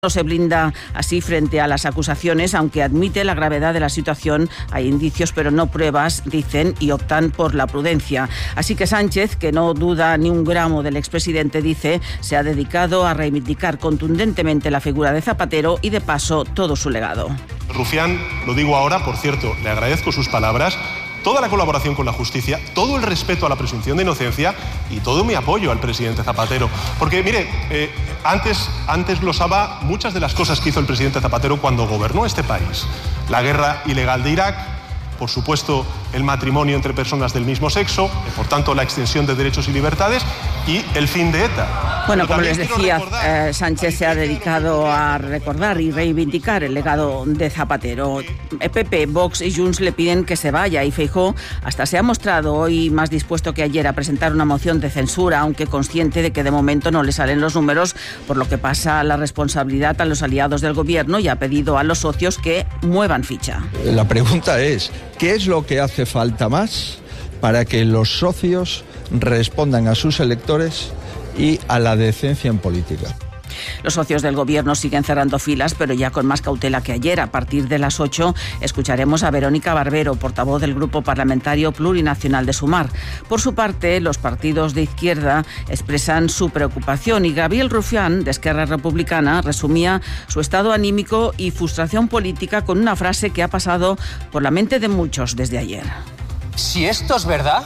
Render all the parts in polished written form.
No se blinda así frente a las acusaciones, aunque admite la gravedad de la situación. Hay indicios, pero no pruebas, dicen, y optan por la prudencia. Así que Sánchez, que no duda ni un gramo del expresidente, dice, se ha dedicado a reivindicar contundentemente la figura de Zapatero y, de paso, todo su legado. Rufián, lo digo ahora, por cierto, le agradezco sus palabras, toda la colaboración con la justicia, todo el respeto a la presunción de inocencia y todo mi apoyo al presidente Zapatero. Porque, mire, antes glosaba muchas de las cosas que hizo el presidente Zapatero cuando gobernó este país. La guerra ilegal de Irak, por supuesto, el matrimonio entre personas del mismo sexo, por tanto, la extensión de derechos y libertades y el fin de ETA. Bueno, como les decía, Sánchez se ha dedicado a recordar y reivindicar el legado de Zapatero. PP, Vox y Junts le piden que se vaya y Feijóo hasta se ha mostrado hoy más dispuesto que ayer a presentar una moción de censura, aunque consciente de que de momento no le salen los números, por lo que pasa la responsabilidad a los aliados del gobierno y ha pedido a los socios que muevan ficha. La pregunta es, ¿qué es lo que hace falta más para que los socios respondan a sus electores y a la decencia en política? Los socios del gobierno siguen cerrando filas, pero ya con más cautela que ayer. A partir de las 8 escucharemos a Verónica Barbero, portavoz del Grupo Parlamentario Plurinacional de Sumar. Por su parte, los partidos de izquierda expresan su preocupación y Gabriel Rufián, de Esquerra Republicana, resumía su estado anímico y frustración política con una frase que ha pasado por la mente de muchos desde ayer. Si esto es verdad,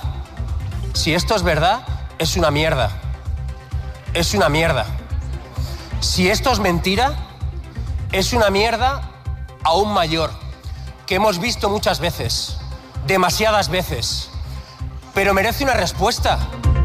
es una mierda. Es una mierda. Si esto es mentira, es una mierda aún mayor, que hemos visto muchas veces, demasiadas veces, pero merece una respuesta.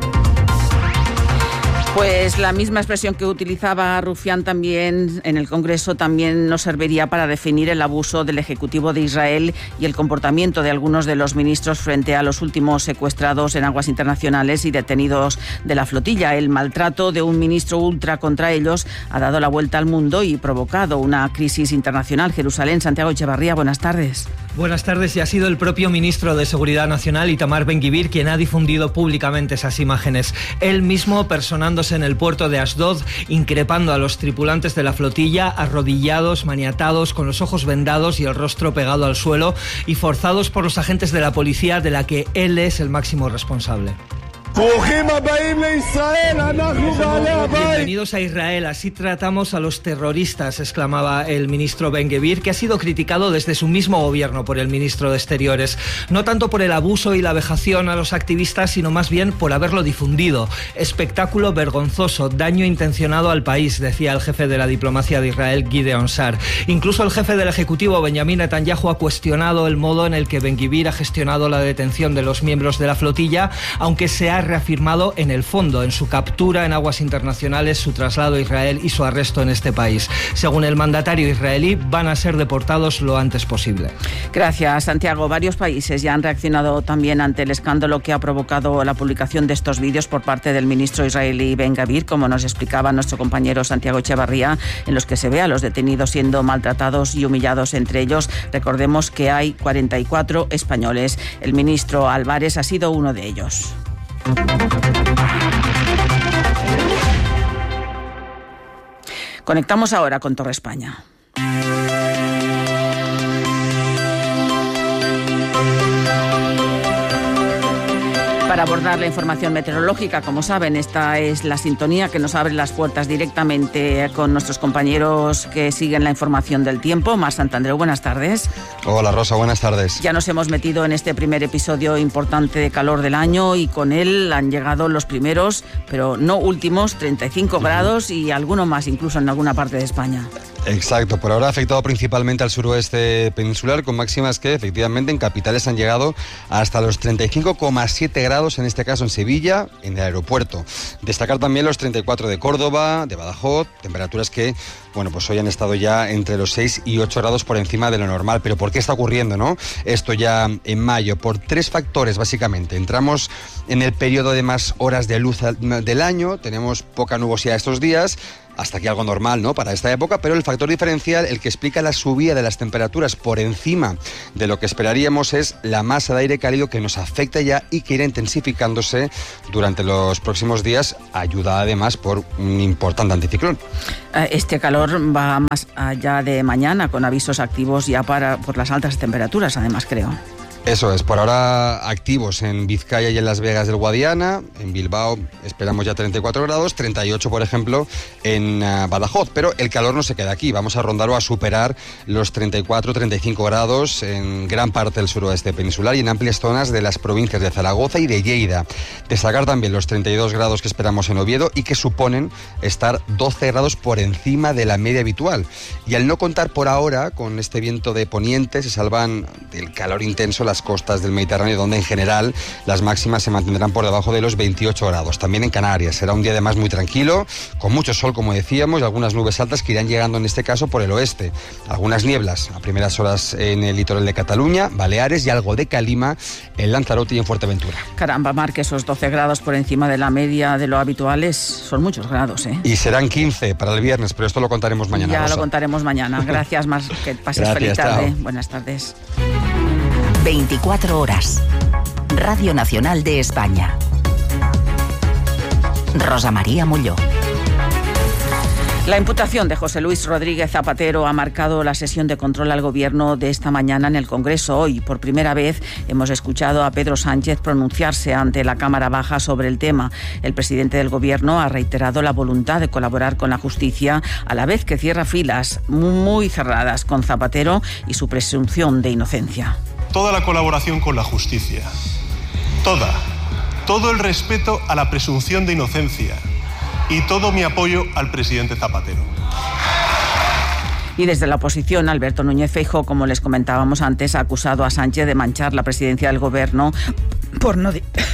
Pues la misma expresión que utilizaba Rufián también en el Congreso también nos serviría para definir el abuso del Ejecutivo de Israel y el comportamiento de algunos de los ministros frente a los últimos secuestrados en aguas internacionales y detenidos de la flotilla. El maltrato de un ministro ultra contra ellos ha dado la vuelta al mundo y provocado una crisis internacional. Jerusalén, Santiago Echevarría, buenas tardes. Buenas tardes, y ha sido el propio ministro de Seguridad Nacional, Itamar Ben-Gvir, quien ha difundido públicamente esas imágenes. Él mismo personándose en el puerto de Ashdod, increpando a los tripulantes de la flotilla, arrodillados, maniatados, con los ojos vendados y el rostro pegado al suelo, y forzados por los agentes de la policía, de la que él es el máximo responsable. Bienvenidos a Israel, así tratamos a los terroristas, exclamaba el ministro Ben-Gvir, que ha sido criticado desde su mismo gobierno por el ministro de Exteriores, no tanto por el abuso y la vejación a los activistas, sino más bien por haberlo difundido. Espectáculo vergonzoso, daño intencionado al país, decía el jefe de la diplomacia de Israel, Gideon Sa'ar. Incluso el jefe del Ejecutivo, Benjamin Netanyahu, ha cuestionado el modo en el que Ben-Gvir ha gestionado la detención de los miembros de la flotilla, aunque se ha reafirmado en el fondo, en su captura en aguas internacionales, su traslado a Israel y su arresto en este país. Según el mandatario israelí, van a ser deportados lo antes posible. Gracias, Santiago. Varios países ya han reaccionado también ante el escándalo que ha provocado la publicación de estos vídeos por parte del ministro israelí Ben-Gvir, como nos explicaba nuestro compañero Santiago Echevarría, en los que se ve a los detenidos siendo maltratados y humillados entre ellos. Recordemos que hay 44 españoles. El ministro Álvarez ha sido uno de ellos. Conectamos ahora con Torre España. Para abordar la información meteorológica, como saben, esta es la sintonía que nos abre las puertas directamente con nuestros compañeros que siguen la información del tiempo. Mar Santandreu, buenas tardes. Hola Rosa, buenas tardes. Ya nos hemos metido en este primer episodio importante de calor del año y con él han llegado los primeros, pero no últimos, 35 grados y alguno más incluso en alguna parte de España. Exacto, por ahora ha afectado principalmente al suroeste peninsular, con máximas que efectivamente en capitales han llegado hasta los 35,7 grados, en este caso en Sevilla, en el aeropuerto. Destacar también los 34 de Córdoba, de Badajoz, temperaturas que, bueno, pues hoy han estado ya entre los 6 y 8 grados por encima de lo normal. ¿Pero por qué está ocurriendo, no? Esto ya en mayo, por tres factores básicamente. Entramos en el periodo de más horas de luz del año, tenemos poca nubosidad estos días, hasta aquí algo normal, ¿no?, para esta época, pero el factor diferencial, el que explica la subida de las temperaturas por encima de lo que esperaríamos, es la masa de aire cálido que nos afecta ya y que irá intensificándose durante los próximos días, ayudada además por un importante anticiclón. Este calor calor va más allá de mañana, con avisos activos ya por las altas temperaturas, además, creo. Eso es, por ahora activos en Vizcaya y en Las Vegas del Guadiana. En Bilbao esperamos ya 34 grados, 38 por ejemplo en Badajoz, pero el calor no se queda aquí, vamos a rondar o a superar los 34-35 grados en gran parte del suroeste peninsular y en amplias zonas de las provincias de Zaragoza y de Lleida. Destacar también los 32 grados que esperamos en Oviedo y que suponen estar 12 grados por encima de la media habitual. Y al no contar por ahora con este viento de poniente, se salvan del calor intenso las costas del Mediterráneo, donde en general las máximas se mantendrán por debajo de los 28 grados. También en Canarias será un día además muy tranquilo, con mucho sol, como decíamos, y algunas nubes altas que irán llegando en este caso por el oeste. Algunas nieblas a primeras horas en el litoral de Cataluña, Baleares y algo de calima en Lanzarote y en Fuerteventura. Caramba, Marc, esos 12 grados por encima de la media de lo habitual son muchos grados, ¿eh? Y serán 15 para el viernes, pero esto lo contaremos mañana. Ya Rosa. Lo contaremos mañana. Gracias, Marc, que pases feliz tarde. Chao. Buenas tardes. 24 horas. Radio Nacional de España. Rosa María Molló. La imputación de José Luis Rodríguez Zapatero ha marcado la sesión de control al Gobierno de esta mañana en el Congreso. Hoy, por primera vez, hemos escuchado a Pedro Sánchez pronunciarse ante la Cámara Baja sobre el tema. El presidente del Gobierno ha reiterado la voluntad de colaborar con la justicia, a la vez que cierra filas muy cerradas con Zapatero y su presunción de inocencia. Toda la colaboración con la justicia. Todo el respeto a la presunción de inocencia. Y todo mi apoyo al presidente Zapatero. Y desde la oposición, Alberto Núñez Feijóo, como les comentábamos antes, ha acusado a Sánchez de manchar la presidencia del Gobierno por no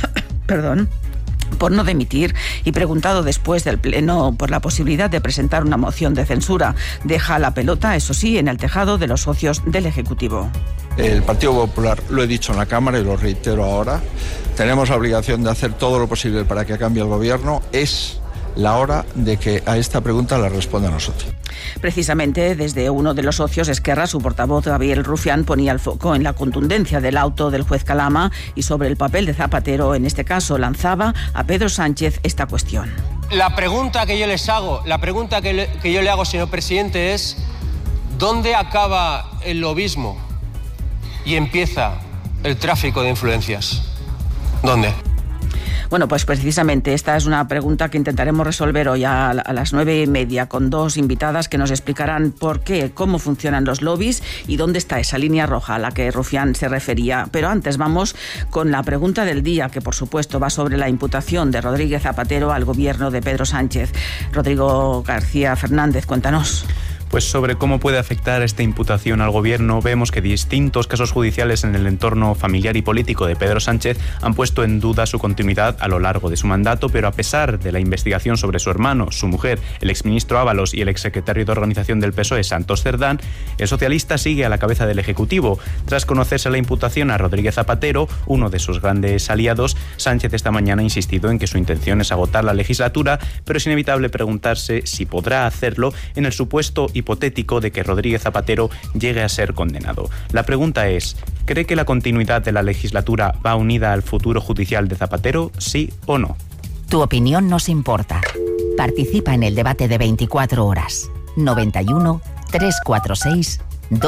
dimitir y preguntado después del Pleno por la posibilidad de presentar una moción de censura. Deja la pelota, eso sí, en el tejado de los socios del Ejecutivo. El Partido Popular, lo he dicho en la Cámara y lo reitero ahora, tenemos la obligación de hacer todo lo posible para que cambie el Gobierno. Es la hora de que a esta pregunta la responda a nosotros. Precisamente desde uno de los socios, Esquerra, su portavoz Gabriel Rufián ponía el foco en la contundencia del auto del juez Calama y sobre el papel de Zapatero. En este caso lanzaba a Pedro Sánchez esta cuestión. La pregunta que yo les hago, que yo le hago, señor presidente, es ¿dónde acaba el lobismo y empieza el tráfico de influencias? ¿Dónde? Bueno, pues precisamente esta es una pregunta que intentaremos resolver hoy a las 9:30 con dos invitadas que nos explicarán por qué, cómo funcionan los lobbies y dónde está esa línea roja a la que Rufián se refería. Pero antes vamos con la pregunta del día, que por supuesto va sobre la imputación de Rodríguez Zapatero al gobierno de Pedro Sánchez. Rodrigo García Fernández, cuéntanos. Pues sobre cómo puede afectar esta imputación al Gobierno, vemos que distintos casos judiciales en el entorno familiar y político de Pedro Sánchez han puesto en duda su continuidad a lo largo de su mandato, pero a pesar de la investigación sobre su hermano, su mujer, el exministro Ábalos y el exsecretario de Organización del PSOE, Santos Cerdán, el socialista sigue a la cabeza del Ejecutivo. Tras conocerse la imputación a Rodríguez Zapatero, uno de sus grandes aliados, Sánchez esta mañana ha insistido en que su intención es agotar la legislatura, pero es inevitable preguntarse si podrá hacerlo en el supuesto hipotético de que Rodríguez Zapatero llegue a ser condenado. La pregunta es, ¿cree que la continuidad de la legislatura va unida al futuro judicial de Zapatero, sí o no? Tu opinión nos importa. Participa en el debate de 24 horas. 91 346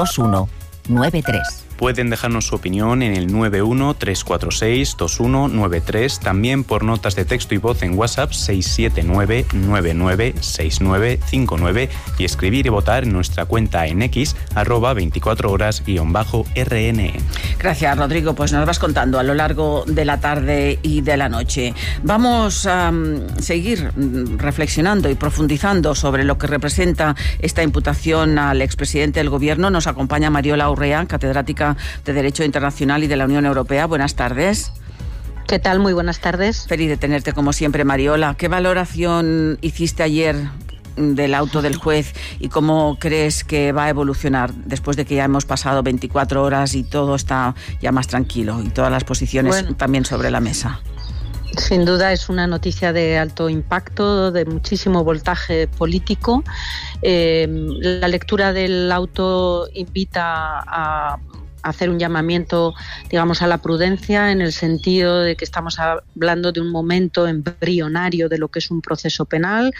2193. Pueden dejarnos su opinión en el 91-346-2193, también por notas de texto y voz en WhatsApp 679-996959 y escribir y votar en nuestra cuenta en X, @24horas_RN. Gracias, Rodrigo. Pues nos vas contando a lo largo de la tarde y de la noche. Vamos a seguir reflexionando y profundizando sobre lo que representa esta imputación al expresidente del Gobierno. Nos acompaña Mariola Urrea, catedrática de Derecho Internacional y de la Unión Europea. Buenas tardes. ¿Qué tal? Muy buenas tardes. Feliz de tenerte como siempre, Mariola. ¿Qué valoración hiciste ayer del auto del juez y cómo crees que va a evolucionar después de que ya hemos pasado 24 horas y todo está ya más tranquilo y todas las posiciones también sobre la mesa? Sin duda es una noticia de alto impacto, de muchísimo voltaje político. La lectura del auto invita a hacer un llamamiento, digamos, a la prudencia, en el sentido de que estamos hablando de un momento embrionario de lo que es un proceso penal,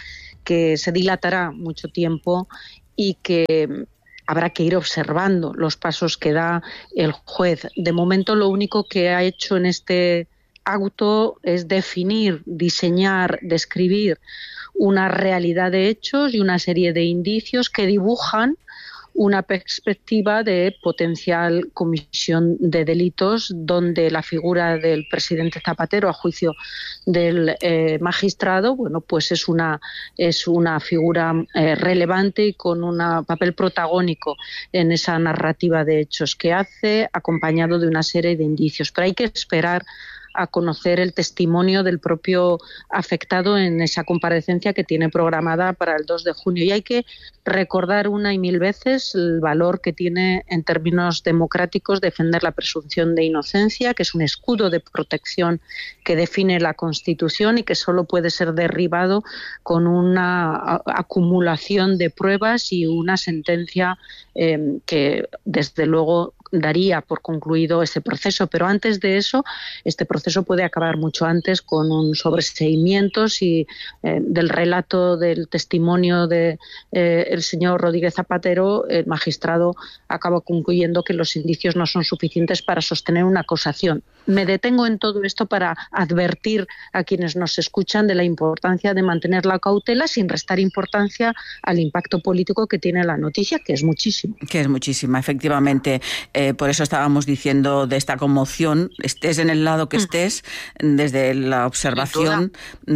que se dilatará mucho tiempo y que habrá que ir observando los pasos que da el juez. De momento, lo único que ha hecho en este auto es definir, diseñar, describir una realidad de hechos y una serie de indicios que dibujan una perspectiva de potencial comisión de delitos donde la figura del presidente Zapatero, a juicio del magistrado, bueno, pues es una figura relevante y con un papel protagónico en esa narrativa de hechos que hace, acompañado de una serie de indicios. Pero hay que esperar a conocer el testimonio del propio afectado en esa comparecencia que tiene programada para el 2 de junio. Y hay que recordar una y mil veces el valor que tiene en términos democráticos defender la presunción de inocencia, que es un escudo de protección que define la Constitución y que solo puede ser derribado con una acumulación de pruebas y una sentencia que, desde luego, daría por concluido ese proceso. Pero antes de eso, este proceso puede acabar mucho antes con un sobreseimientos y del relato del testimonio de el señor Rodríguez Zapatero, el magistrado acaba concluyendo que los indicios no son suficientes para sostener una acusación. Me detengo en todo esto para advertir a quienes nos escuchan de la importancia de mantener la cautela sin restar importancia al impacto político que tiene la noticia, que es muchísimo. Que es muchísima, efectivamente. Por eso estábamos diciendo de esta conmoción, estés en el lado que estés, desde la observación,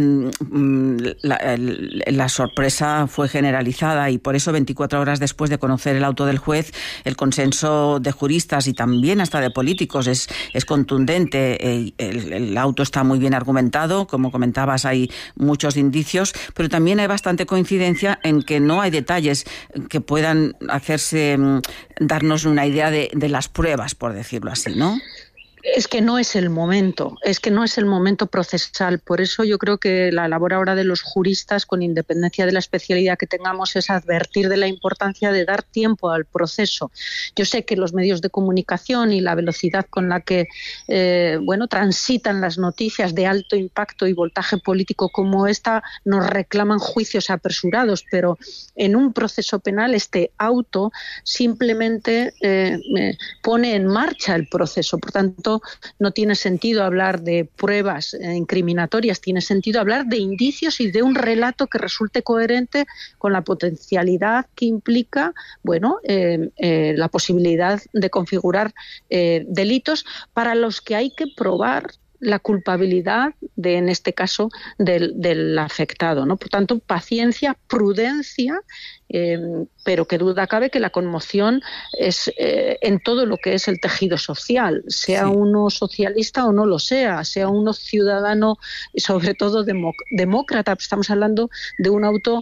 la sorpresa fue generalizada y por eso 24 horas después de conocer el auto del juez, el consenso de juristas y también hasta de políticos es contundente. El auto está muy bien argumentado, como comentabas, hay muchos indicios, pero también hay bastante coincidencia en que no hay detalles que puedan darnos una idea de las pruebas, por decirlo así, ¿no? Es que no es el momento procesal. Por eso yo creo que la labor ahora de los juristas, con independencia de la especialidad que tengamos, es advertir de la importancia de dar tiempo al proceso. Yo sé que los medios de comunicación y la velocidad con la que transitan las noticias de alto impacto y voltaje político como esta nos reclaman juicios apresurados, pero en un proceso penal este auto simplemente pone en marcha el proceso. Por tanto, no tiene sentido hablar de pruebas incriminatorias, tiene sentido hablar de indicios y de un relato que resulte coherente con la potencialidad que implica, la posibilidad de configurar delitos para los que hay que probar la culpabilidad en este caso, del afectado, ¿no? Por tanto, paciencia, prudencia, pero que duda cabe que la conmoción es en todo lo que es el tejido social, sea uno socialista o no lo sea uno ciudadano y sobre todo demócrata. Estamos hablando de un auto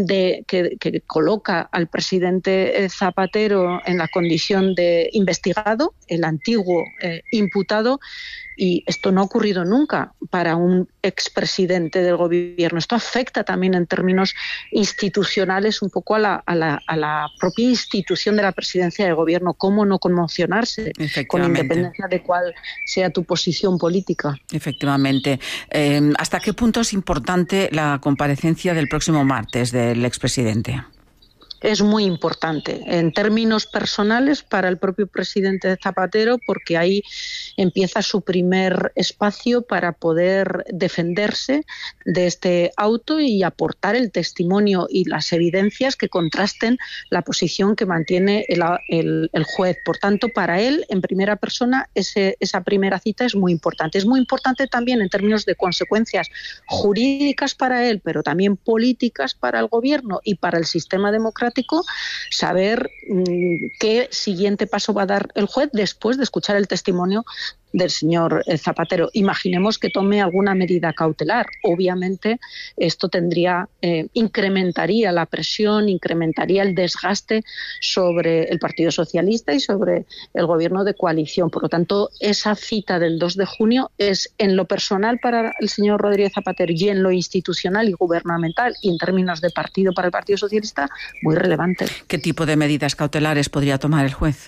que coloca al presidente Zapatero en la condición de investigado, el antiguo imputado, y esto no ha ocurrido nunca para un expresidente del gobierno. Esto afecta también en términos institucionales un poco a la propia institución de la presidencia del gobierno. ¿Cómo no conmocionarse con independencia de cuál sea tu posición política? Efectivamente. ¿Hasta qué punto es importante la comparecencia del próximo martes del expresidente? Es muy importante en términos personales para el propio presidente Zapatero, porque ahí empieza su primer espacio para poder defenderse de este auto y aportar el testimonio y las evidencias que contrasten la posición que mantiene el juez. Por tanto, para él, en primera persona, esa primera cita es muy importante. Es muy importante también en términos de consecuencias jurídicas para él, pero también políticas para el gobierno y para el sistema democrático, saber qué siguiente paso va a dar el juez después de escuchar el testimonio del señor Zapatero. Imaginemos que tome alguna medida cautelar. Obviamente esto incrementaría la presión, incrementaría el desgaste sobre el Partido Socialista y sobre el gobierno de coalición. Por lo tanto, esa cita del 2 de junio es, en lo personal para el señor Rodríguez Zapatero y en lo institucional y gubernamental y en términos de partido para el Partido Socialista, muy relevante. ¿Qué tipo de medidas cautelares podría tomar el juez?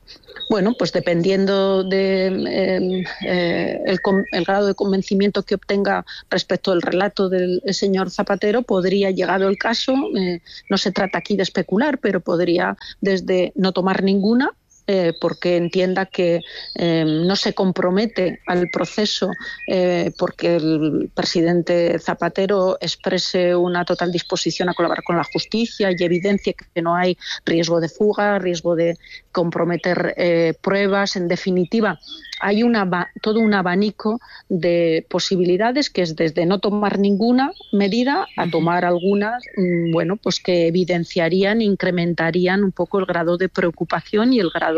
Bueno, pues dependiendo de el grado de convencimiento que obtenga respecto del relato del señor Zapatero, podría, llegado el caso, no se trata aquí de especular, pero podría desde no tomar ninguna, porque entienda que no se compromete al proceso porque el presidente Zapatero exprese una total disposición a colaborar con la justicia y evidencia que no hay riesgo de fuga, riesgo de comprometer pruebas. En definitiva, hay todo un abanico de posibilidades que es desde no tomar ninguna medida a tomar algunas, bueno, pues que evidenciarían, incrementarían un poco el grado de preocupación y el grado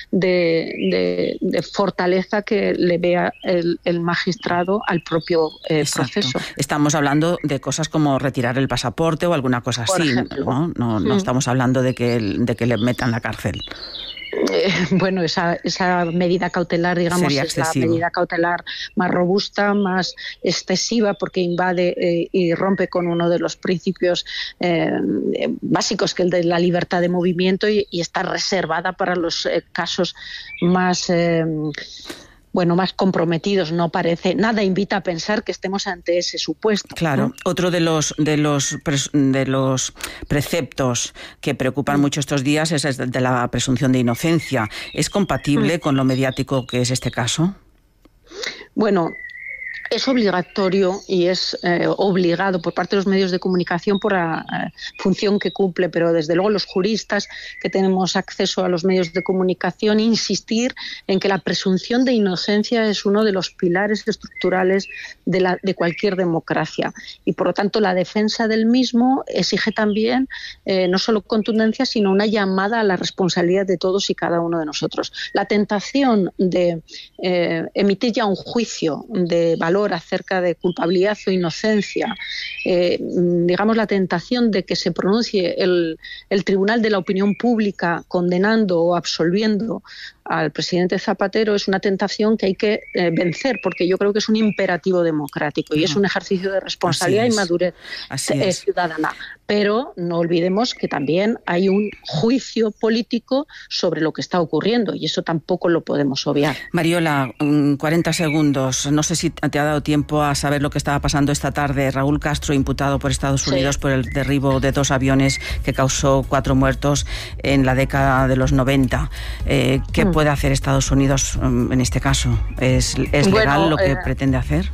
de fortaleza que le vea el magistrado al propio proceso. Estamos hablando de cosas como retirar el pasaporte o alguna cosa así, no estamos hablando de que le metan la cárcel. Bueno, esa medida cautelar, digamos, es la medida cautelar más robusta, más excesiva, porque invade y rompe con uno de los principios básicos, que es el de la libertad de movimiento, y está reservada para los casos más más comprometidos. No parece, nada invita a pensar que estemos ante ese supuesto. Claro, ¿no? Otro de los preceptos que preocupan mucho estos días es el de la presunción de inocencia. ¿Es compatible con lo mediático que es este caso? Bueno, es obligatorio y es obligado por parte de los medios de comunicación por la función que cumple, pero desde luego los juristas que tenemos acceso a los medios de comunicación insistir en que la presunción de inocencia es uno de los pilares estructurales de cualquier democracia, y por lo tanto la defensa del mismo exige también no solo contundencia, sino una llamada a la responsabilidad de todos y cada uno de nosotros. La tentación de emitir ya un juicio de valor acerca de culpabilidad o inocencia, digamos la tentación de que se pronuncie el tribunal de la opinión pública condenando o absolviendo al presidente Zapatero, es una tentación que hay que vencer, porque yo creo que es un imperativo democrático y es un ejercicio de responsabilidad y madurez ciudadana. Pero no olvidemos que también hay un juicio político sobre lo que está ocurriendo, y eso tampoco lo podemos obviar. Mariola, 40 segundos. No sé si te ha dado tiempo a saber lo que estaba pasando esta tarde. Raúl Castro, imputado por Estados Unidos por el derribo de 2 aviones que causó 4 muertos en la década de los 90. ¿Qué puede hacer Estados Unidos en este caso? ¿Es legal lo que pretende hacer?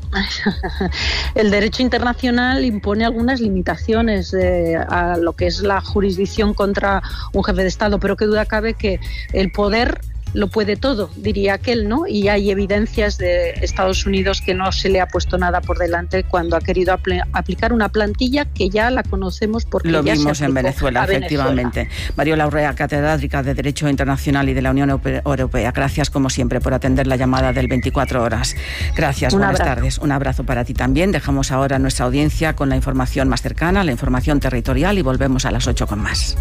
El derecho internacional impone algunas limitaciones a lo que es la jurisdicción contra un jefe de Estado, pero qué duda cabe que el poder lo puede todo, diría aquel, ¿no? Y hay evidencias de Estados Unidos que no se le ha puesto nada por delante cuando ha querido aplicar una plantilla que ya la conocemos porque lo ya vimos se en Venezuela, efectivamente. Mariola Urrea, catedrática de Derecho Internacional y de la Unión Europea. Gracias, como siempre, por atender la llamada del 24 horas. Gracias, buenas tardes. Un abrazo para ti también. Dejamos ahora nuestra audiencia con la información más cercana, la información territorial, y volvemos a las 8 con más.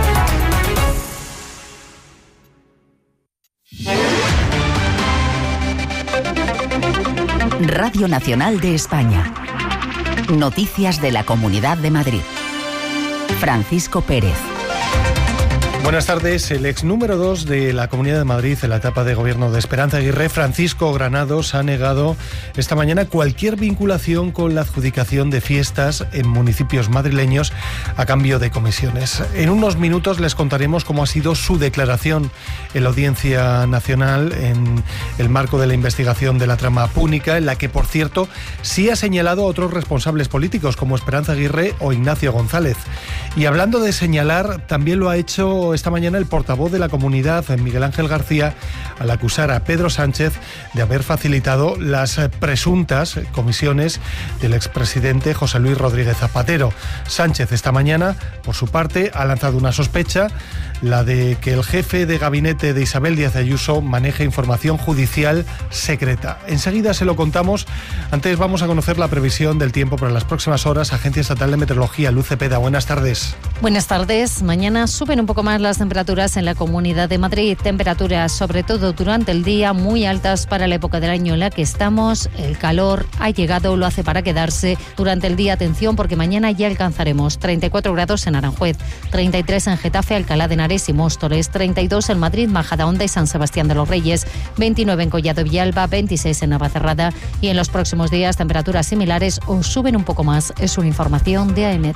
Radio Nacional de España. Noticias de la Comunidad de Madrid. Francisco Pérez. Buenas tardes. El ex número 2 de la Comunidad de Madrid en la etapa de gobierno de Esperanza Aguirre, Francisco Granados, ha negado esta mañana cualquier vinculación con la adjudicación de fiestas en municipios madrileños a cambio de comisiones. En unos minutos les contaremos cómo ha sido su declaración en la Audiencia Nacional en el marco de la investigación de la trama púnica, en la que, por cierto, sí ha señalado a otros responsables políticos como Esperanza Aguirre o Ignacio González. Y hablando de señalar, también lo ha hecho esta mañana el portavoz de la comunidad, Miguel Ángel García, al acusar a Pedro Sánchez de haber facilitado las presuntas comisiones del expresidente José Luis Rodríguez Zapatero. Sánchez esta mañana, por su parte, ha lanzado una sospecha, la de que el jefe de gabinete de Isabel Díaz Ayuso maneja información judicial secreta. Enseguida se lo contamos. Antes vamos a conocer la previsión del tiempo para las próximas horas. Agencia Estatal de Meteorología, Luz Cepeda, buenas tardes. Buenas tardes. Mañana suben un poco más las temperaturas en la Comunidad de Madrid. Temperaturas, sobre todo durante el día, muy altas para la época del año en la que estamos. El calor ha llegado, lo hace para quedarse. Durante el día, atención, porque mañana ya alcanzaremos 34 grados en Aranjuez, 33 en Getafe, Alcalá de Henares y Móstoles, 32 en Madrid, Majadahonda y San Sebastián de los Reyes, 29 en Collado Villalba, 26 en Navacerrada, y en los próximos días temperaturas similares o suben un poco más. Es una información de AEMET.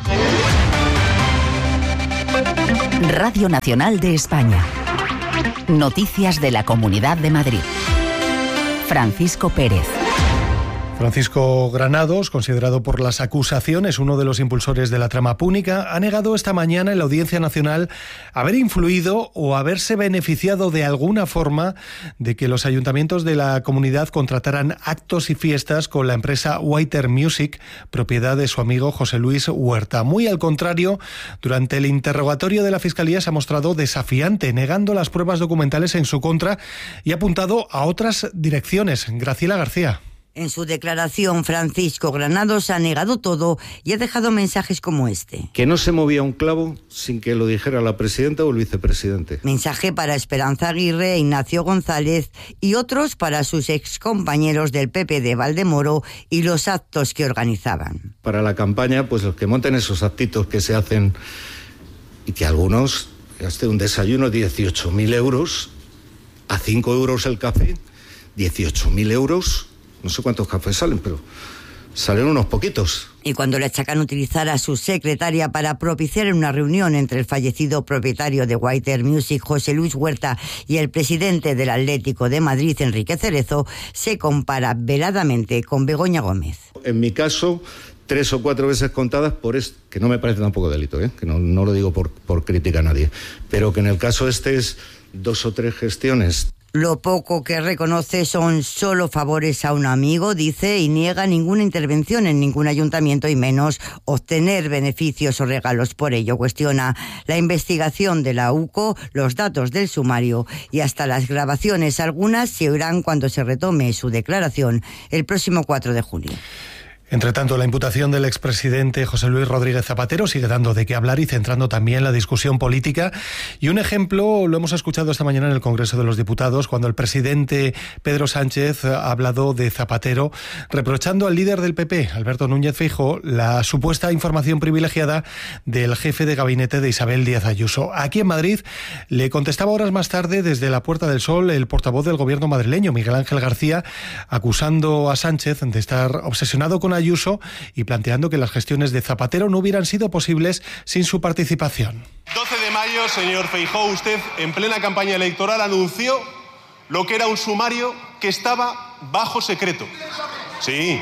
Radio Nacional de España. Noticias de la Comunidad de Madrid. Francisco Pérez. Francisco Granados, considerado por las acusaciones uno de los impulsores de la trama púnica, ha negado esta mañana en la Audiencia Nacional haber influido o haberse beneficiado de alguna forma de que los ayuntamientos de la comunidad contrataran actos y fiestas con la empresa Whiter Music, propiedad de su amigo José Luis Huerta. Muy al contrario, durante el interrogatorio de la Fiscalía se ha mostrado desafiante, negando las pruebas documentales en su contra y ha apuntado a otras direcciones. Graciela García. En su declaración, Francisco Granados ha negado todo y ha dejado mensajes como este. Que no se movía un clavo sin que lo dijera la presidenta o el vicepresidente. Mensaje para Esperanza Aguirre e Ignacio González y otros para sus excompañeros del PP de Valdemoro y los actos que organizaban. Para la campaña, pues los que monten esos actitos que se hacen y que algunos, gaste un desayuno 18.000 euros, a 5 euros el café, 18.000 euros... No sé cuántos cafés salen, pero salen unos poquitos. Y cuando le achacan utilizar a su secretaria para propiciar una reunión entre el fallecido propietario de Whiter Music, José Luis Huerta, y el presidente del Atlético de Madrid, Enrique Cerezo, se compara veladamente con Begoña Gómez. En mi caso, 3 o 4 veces contadas, que no me parece tampoco delito, que no lo digo por crítica a nadie, pero que en el caso este es 2 o 3 gestiones. Lo poco que reconoce son solo favores a un amigo, dice, y niega ninguna intervención en ningún ayuntamiento y menos obtener beneficios o regalos por ello. Cuestiona la investigación de la UCO, los datos del sumario y hasta las grabaciones. Algunas se oirán cuando se retome su declaración el próximo 4 de junio. Entre tanto, la imputación del expresidente José Luis Rodríguez Zapatero sigue dando de qué hablar y centrando también la discusión política. Y un ejemplo lo hemos escuchado esta mañana en el Congreso de los Diputados, cuando el presidente Pedro Sánchez ha hablado de Zapatero, reprochando al líder del PP, Alberto Núñez Feijóo, la supuesta información privilegiada del jefe de gabinete de Isabel Díaz Ayuso. Aquí en Madrid le contestaba horas más tarde desde la Puerta del Sol el portavoz del gobierno madrileño, Miguel Ángel García, acusando a Sánchez de estar obsesionado con Ayuso y planteando que las gestiones de Zapatero no hubieran sido posibles sin su participación. 12 de mayo, señor Feijóo, usted en plena campaña electoral anunció lo que era un sumario que estaba bajo secreto. Sí.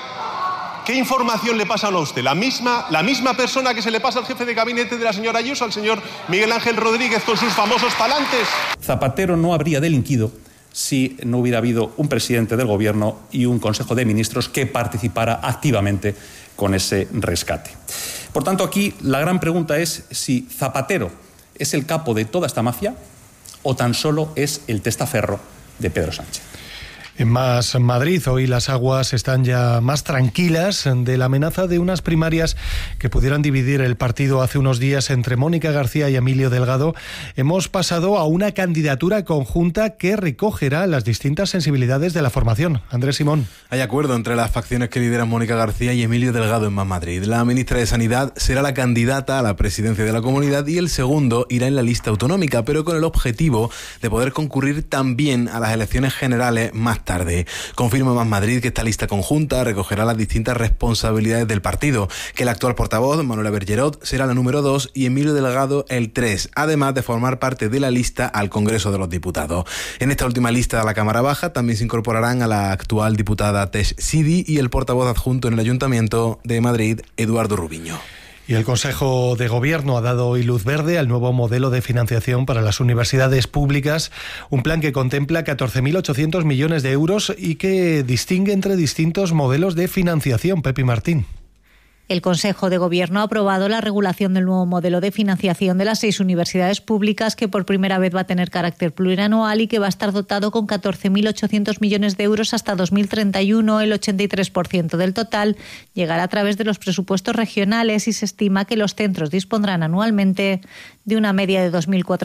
¿Qué información le pasan a usted? ¿La misma persona que se le pasa al jefe de gabinete de la señora Ayuso, al señor Miguel Ángel Rodríguez, con sus famosos palantes? Zapatero no habría delinquido si no hubiera habido un presidente del Gobierno y un Consejo de Ministros que participara activamente con ese rescate. Por tanto, aquí la gran pregunta es si Zapatero es el capo de toda esta mafia o tan solo es el testaferro de Pedro Sánchez. En Más Madrid, hoy las aguas están ya más tranquilas de la amenaza de unas primarias que pudieran dividir el partido hace unos días entre Mónica García y Emilio Delgado. Hemos pasado a una candidatura conjunta que recogerá las distintas sensibilidades de la formación. Andrés Simón. Hay acuerdo entre las facciones que lideran Mónica García y Emilio Delgado en Más Madrid. La ministra de Sanidad será la candidata a la presidencia de la comunidad y el segundo irá en la lista autonómica, pero con el objetivo de poder concurrir también a las elecciones generales más tarde. Confirma Más Madrid que esta lista conjunta recogerá las distintas responsabilidades del partido, que el actual portavoz, Manuela Bergerot, será la número 2 y Emilio Delgado el 3, además de formar parte de la lista al Congreso de los Diputados. En esta última lista de la Cámara Baja también se incorporarán a la actual diputada Tesh Sidi y el portavoz adjunto en el Ayuntamiento de Madrid, Eduardo Rubiño. Y el Consejo de Gobierno ha dado hoy luz verde al nuevo modelo de financiación para las universidades públicas, un plan que contempla 14.800 millones de euros y que distingue entre distintos modelos de financiación. Pepi Martín. El Consejo de Gobierno ha aprobado la regulación del nuevo modelo de financiación de las 6 universidades públicas, que por primera vez va a tener carácter plurianual y que va a estar dotado con 14.800 millones de euros hasta 2031. El 83% del total llegará a través de los presupuestos regionales y se estima que los centros dispondrán anualmente de una media de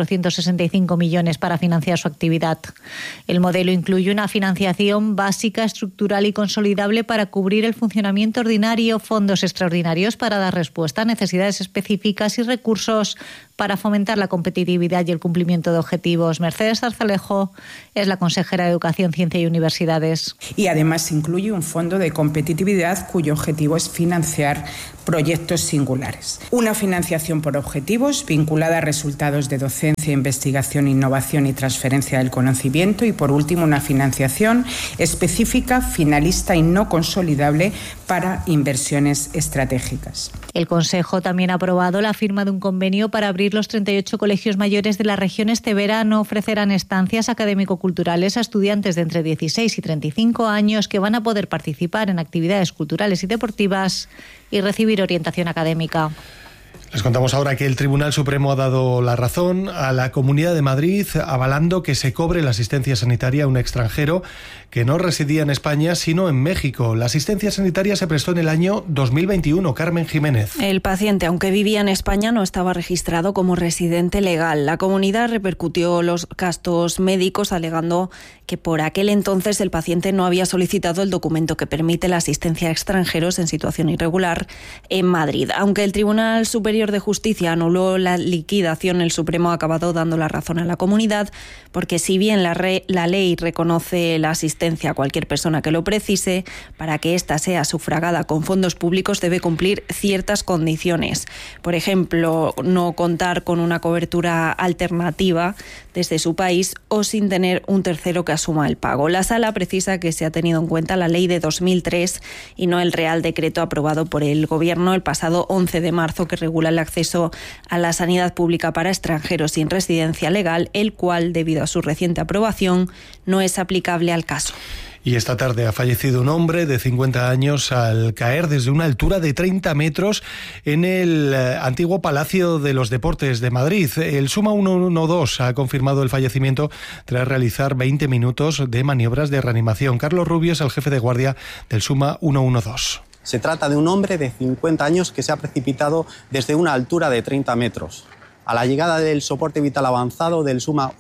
2.465 millones para financiar su actividad. El modelo incluye una financiación básica, estructural y consolidable para cubrir el funcionamiento ordinario, fondos extraordinarios para dar respuesta a necesidades específicas y recursos para fomentar la competitividad y el cumplimiento de objetivos. Mercedes Zarzalejo es la consejera de Educación, Ciencia y Universidades. Y además incluye un fondo de competitividad cuyo objetivo es financiar proyectos singulares. Una financiación por objetivos vinculada a resultados de docencia, investigación, innovación y transferencia del conocimiento. Y por último, una financiación específica, finalista y no consolidable para inversiones estratégicas. El Consejo también ha aprobado la firma de un convenio para abrir los 38 colegios mayores de la región este verano. Ofrecerán estancias académico-culturales a estudiantes de entre 16 y 35 años que van a poder participar en actividades culturales y deportivas y recibir orientación académica. Les contamos ahora que el Tribunal Supremo ha dado la razón a la Comunidad de Madrid, avalando que se cobre la asistencia sanitaria a un extranjero que no residía en España, sino en México. La asistencia sanitaria se prestó en el año 2021. Carmen Jiménez. El paciente, aunque vivía en España, no estaba registrado como residente legal. La comunidad repercutió los gastos médicos, alegando que por aquel entonces el paciente no había solicitado el documento que permite la asistencia a extranjeros en situación irregular en Madrid. Aunque el Tribunal Superior de Justicia anuló la liquidación, el Supremo ha acabado dando la razón a la comunidad, porque si bien la ley reconoce la asistencia a cualquier persona que lo precise, para que ésta sea sufragada con fondos públicos debe cumplir ciertas condiciones. Por ejemplo, no contar con una cobertura alternativa desde su país o sin tener un tercero que asuma el pago. La Sala precisa que se ha tenido en cuenta la ley de 2003 y no el Real Decreto aprobado por el Gobierno el pasado 11 de marzo que regula el acceso a la sanidad pública para extranjeros sin residencia legal, el cual, debido a su reciente aprobación, no es aplicable al caso. Y esta tarde ha fallecido un hombre de 50 años al caer desde una altura de 30 metros en el antiguo Palacio de los Deportes de Madrid. El SUMA 112 ha confirmado el fallecimiento tras realizar 20 minutos de maniobras de reanimación. Carlos Rubio es el jefe de guardia del SUMA 112. Se trata de un hombre de 50 años que se ha precipitado desde una altura de 30 metros. A la llegada del soporte vital avanzado del SUMA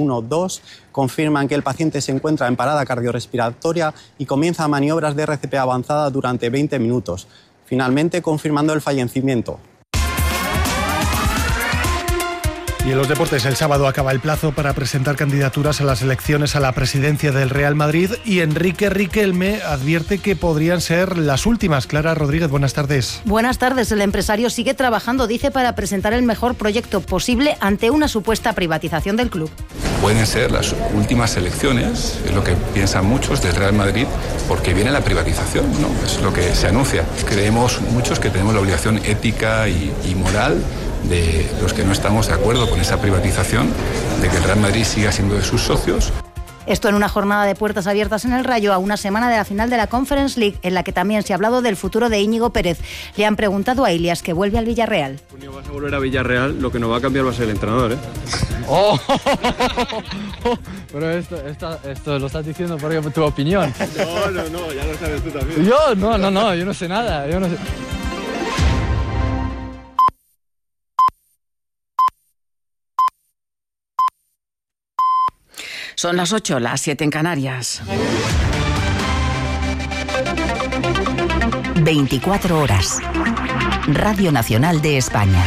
112 confirman que el paciente se encuentra en parada cardiorrespiratoria y comienza maniobras de RCP avanzada durante 20 minutos, finalmente confirmando el fallecimiento. Y en los deportes, el sábado acaba el plazo para presentar candidaturas a las elecciones a la presidencia del Real Madrid y Enrique Riquelme advierte que podrían ser las últimas. Clara Rodríguez, buenas tardes. Buenas tardes. El empresario sigue trabajando, dice, para presentar el mejor proyecto posible ante una supuesta privatización del club. Pueden ser las últimas elecciones, es lo que piensan muchos del Real Madrid, porque viene la privatización, ¿no? Es lo que se anuncia. Creemos muchos que tenemos la obligación ética y moral de los que no estamos de acuerdo con esa privatización, de que el Real Madrid siga siendo de sus socios. Esto en una jornada de puertas abiertas en el Rayo a una semana de la final de la Conference League, en la que también se ha hablado del futuro de Íñigo Pérez. Le han preguntado a Ilias, que vuelve al Villarreal. Junio vas a volver a Villarreal, lo que no va a cambiar va a ser el entrenador, ¿eh? Oh, pero esto lo estás diciendo por tu opinión. No, ya lo sabes tú también. Yo no sé nada, yo no sé. Son las 8, las 7 en Canarias. 24 horas. Radio Nacional de España.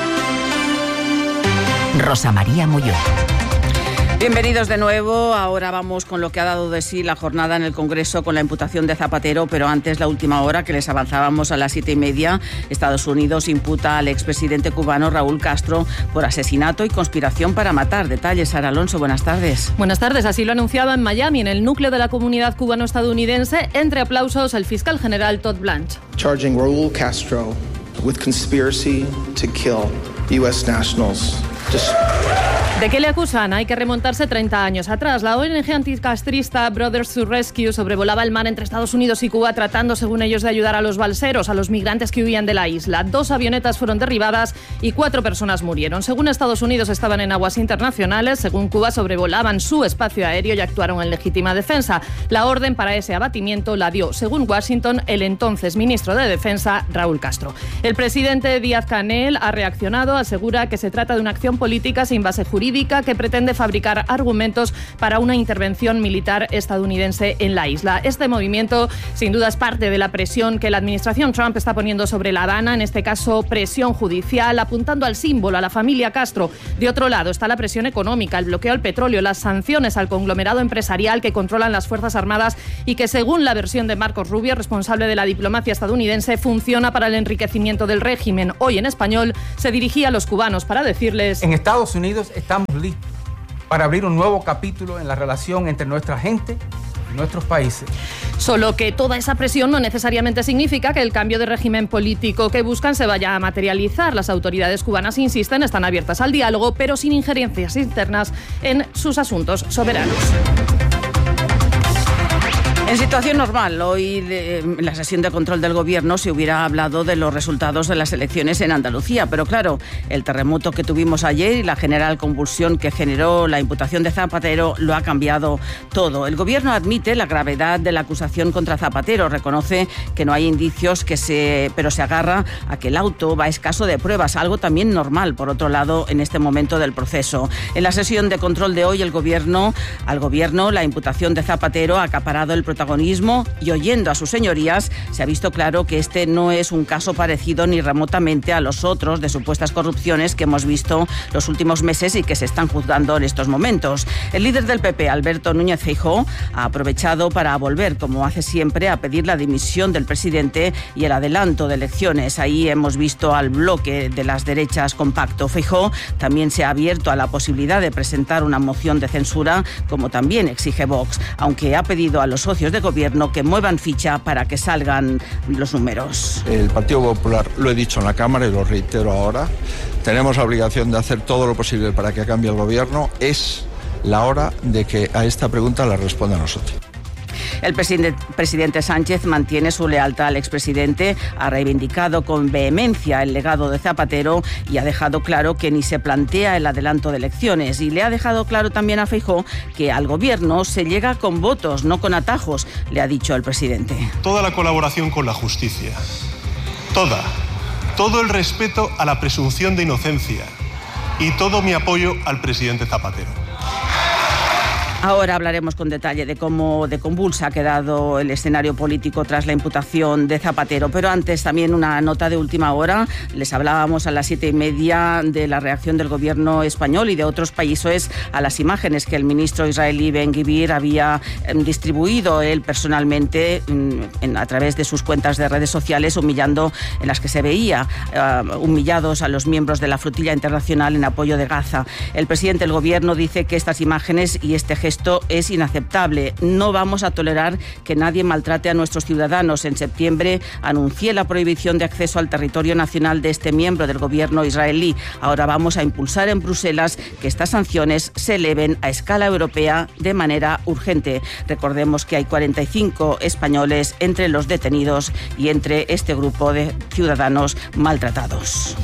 Rosa María Molló. Bienvenidos de nuevo. Ahora vamos con lo que ha dado de sí la jornada en el Congreso con la imputación de Zapatero, pero antes la última hora que les avanzábamos a las 7:30. Estados Unidos imputa al expresidente cubano Raúl Castro por asesinato y conspiración para matar. Detalles, Sara Alonso, buenas tardes. Buenas tardes, así lo anunciaba en Miami, en el núcleo de la comunidad cubano-estadounidense, entre aplausos el fiscal general Todd Blanche. Charging Raúl Castro with conspiracy to kill U.S. nationals ¿De qué le acusan? Hay que remontarse 30 años atrás. La ONG anticastrista Brothers to Rescue sobrevolaba el mar entre Estados Unidos y Cuba tratando, según ellos, de ayudar a los balseros, a los migrantes que huían de la isla. 2 avionetas fueron derribadas y 4 personas murieron. Según Estados Unidos, estaban en aguas internacionales. Según Cuba, sobrevolaban su espacio aéreo y actuaron en legítima defensa. La orden para ese abatimiento la dio, según Washington, el entonces ministro de Defensa, Raúl Castro. El presidente Díaz-Canel ha reaccionado, asegura que se trata de una acción política sin base jurídica que pretende fabricar argumentos para una intervención militar estadounidense en la isla. Este movimiento, sin duda, es parte de la presión que la administración Trump está poniendo sobre La Habana, en este caso presión judicial, apuntando al símbolo, a la familia Castro. De otro lado está la presión económica, el bloqueo al petróleo, las sanciones al conglomerado empresarial que controlan las Fuerzas Armadas y que, según la versión de Marcos Rubio, responsable de la diplomacia estadounidense, funciona para el enriquecimiento del régimen. Hoy, en español, se dirigía a los cubanos para decirles: en Estados Unidos estamos listos para abrir un nuevo capítulo en la relación entre nuestra gente y nuestros países. Solo que toda esa presión no necesariamente significa que el cambio de régimen político que buscan se vaya a materializar. Las autoridades cubanas insisten, están abiertas al diálogo, pero sin injerencias internas en sus asuntos soberanos. En situación normal, hoy en la sesión de control del Gobierno se hubiera hablado de los resultados de las elecciones en Andalucía, pero claro, el terremoto que tuvimos ayer y la general convulsión que generó la imputación de Zapatero lo ha cambiado todo. El Gobierno admite la gravedad de la acusación contra Zapatero, reconoce que no hay indicios, pero se agarra a que el auto va escaso de pruebas, algo también normal, por otro lado, en este momento del proceso. En la sesión de control de hoy, al Gobierno, la imputación de Zapatero ha acaparado el protagonismo y, oyendo a sus señorías, se ha visto claro que este no es un caso parecido ni remotamente a los otros de supuestas corrupciones que hemos visto los últimos meses y que se están juzgando en estos momentos. El líder del PP, Alberto Núñez Feijóo, ha aprovechado para volver, como hace siempre, a pedir la dimisión del presidente y el adelanto de elecciones. Ahí hemos visto al bloque de las derechas compacto. Feijóo también se ha abierto a la posibilidad de presentar una moción de censura, como también exige Vox, aunque ha pedido a los socios de Gobierno que muevan ficha para que salgan los números. El Partido Popular, lo he dicho en la Cámara y lo reitero ahora, tenemos la obligación de hacer todo lo posible para que cambie el Gobierno. Es la hora de que a esta pregunta la responda a nosotros. El presidente Sánchez mantiene su lealtad al expresidente, ha reivindicado con vehemencia el legado de Zapatero y ha dejado claro que ni se plantea el adelanto de elecciones. Y le ha dejado claro también a Feijóo que al Gobierno se llega con votos, no con atajos, le ha dicho el presidente. Toda la colaboración con la justicia, todo el respeto a la presunción de inocencia y todo mi apoyo al presidente Zapatero. Ahora hablaremos con detalle de cómo de convulsa ha quedado el escenario político tras la imputación de Zapatero. Pero antes también una nota de última hora. Les hablábamos a las 7:30 de la reacción del Gobierno español y de otros países a las imágenes que el ministro israelí Ben-Gvir había distribuido él personalmente a través de sus cuentas de redes sociales, en las que se veía humillados a los miembros de la flotilla internacional en apoyo de Gaza. El presidente del Gobierno dice que estas imágenes y este gesto es inaceptable. No vamos a tolerar que nadie maltrate a nuestros ciudadanos. En septiembre anuncié la prohibición de acceso al territorio nacional de este miembro del Gobierno israelí. Ahora vamos a impulsar en Bruselas que estas sanciones se eleven a escala europea de manera urgente. Recordemos que hay 45 españoles entre los detenidos y entre este grupo de ciudadanos maltratados.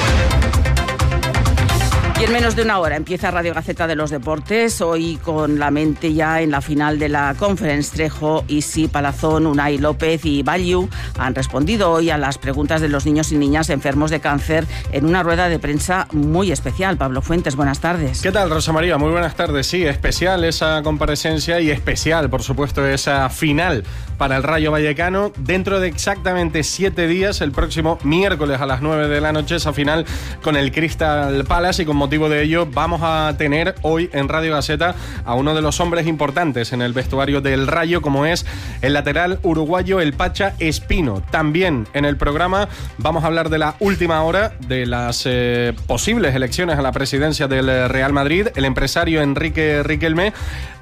Y en menos de una hora empieza Radio Gaceta de los Deportes, hoy con la mente ya en la final de la Conference. Trejo, Isi, Palazón, Unai López y Balliu han respondido hoy a las preguntas de los niños y niñas enfermos de cáncer en una rueda de prensa muy especial. Pablo Fuentes, buenas tardes. ¿Qué tal, Rosa María? Muy buenas tardes. Sí, especial esa comparecencia y especial, por supuesto, esa final para el Rayo Vallecano. Dentro de exactamente 7 días, el próximo miércoles a las 9 de la noche, esa final con el Crystal Palace, y con motivo de ello vamos a tener hoy en Radio Gaceta a uno de los hombres importantes en el vestuario del Rayo, como es el lateral uruguayo El Pacha Espino. También en el programa vamos a hablar de la última hora de las posibles elecciones a la presidencia del Real Madrid. El empresario Enrique Riquelme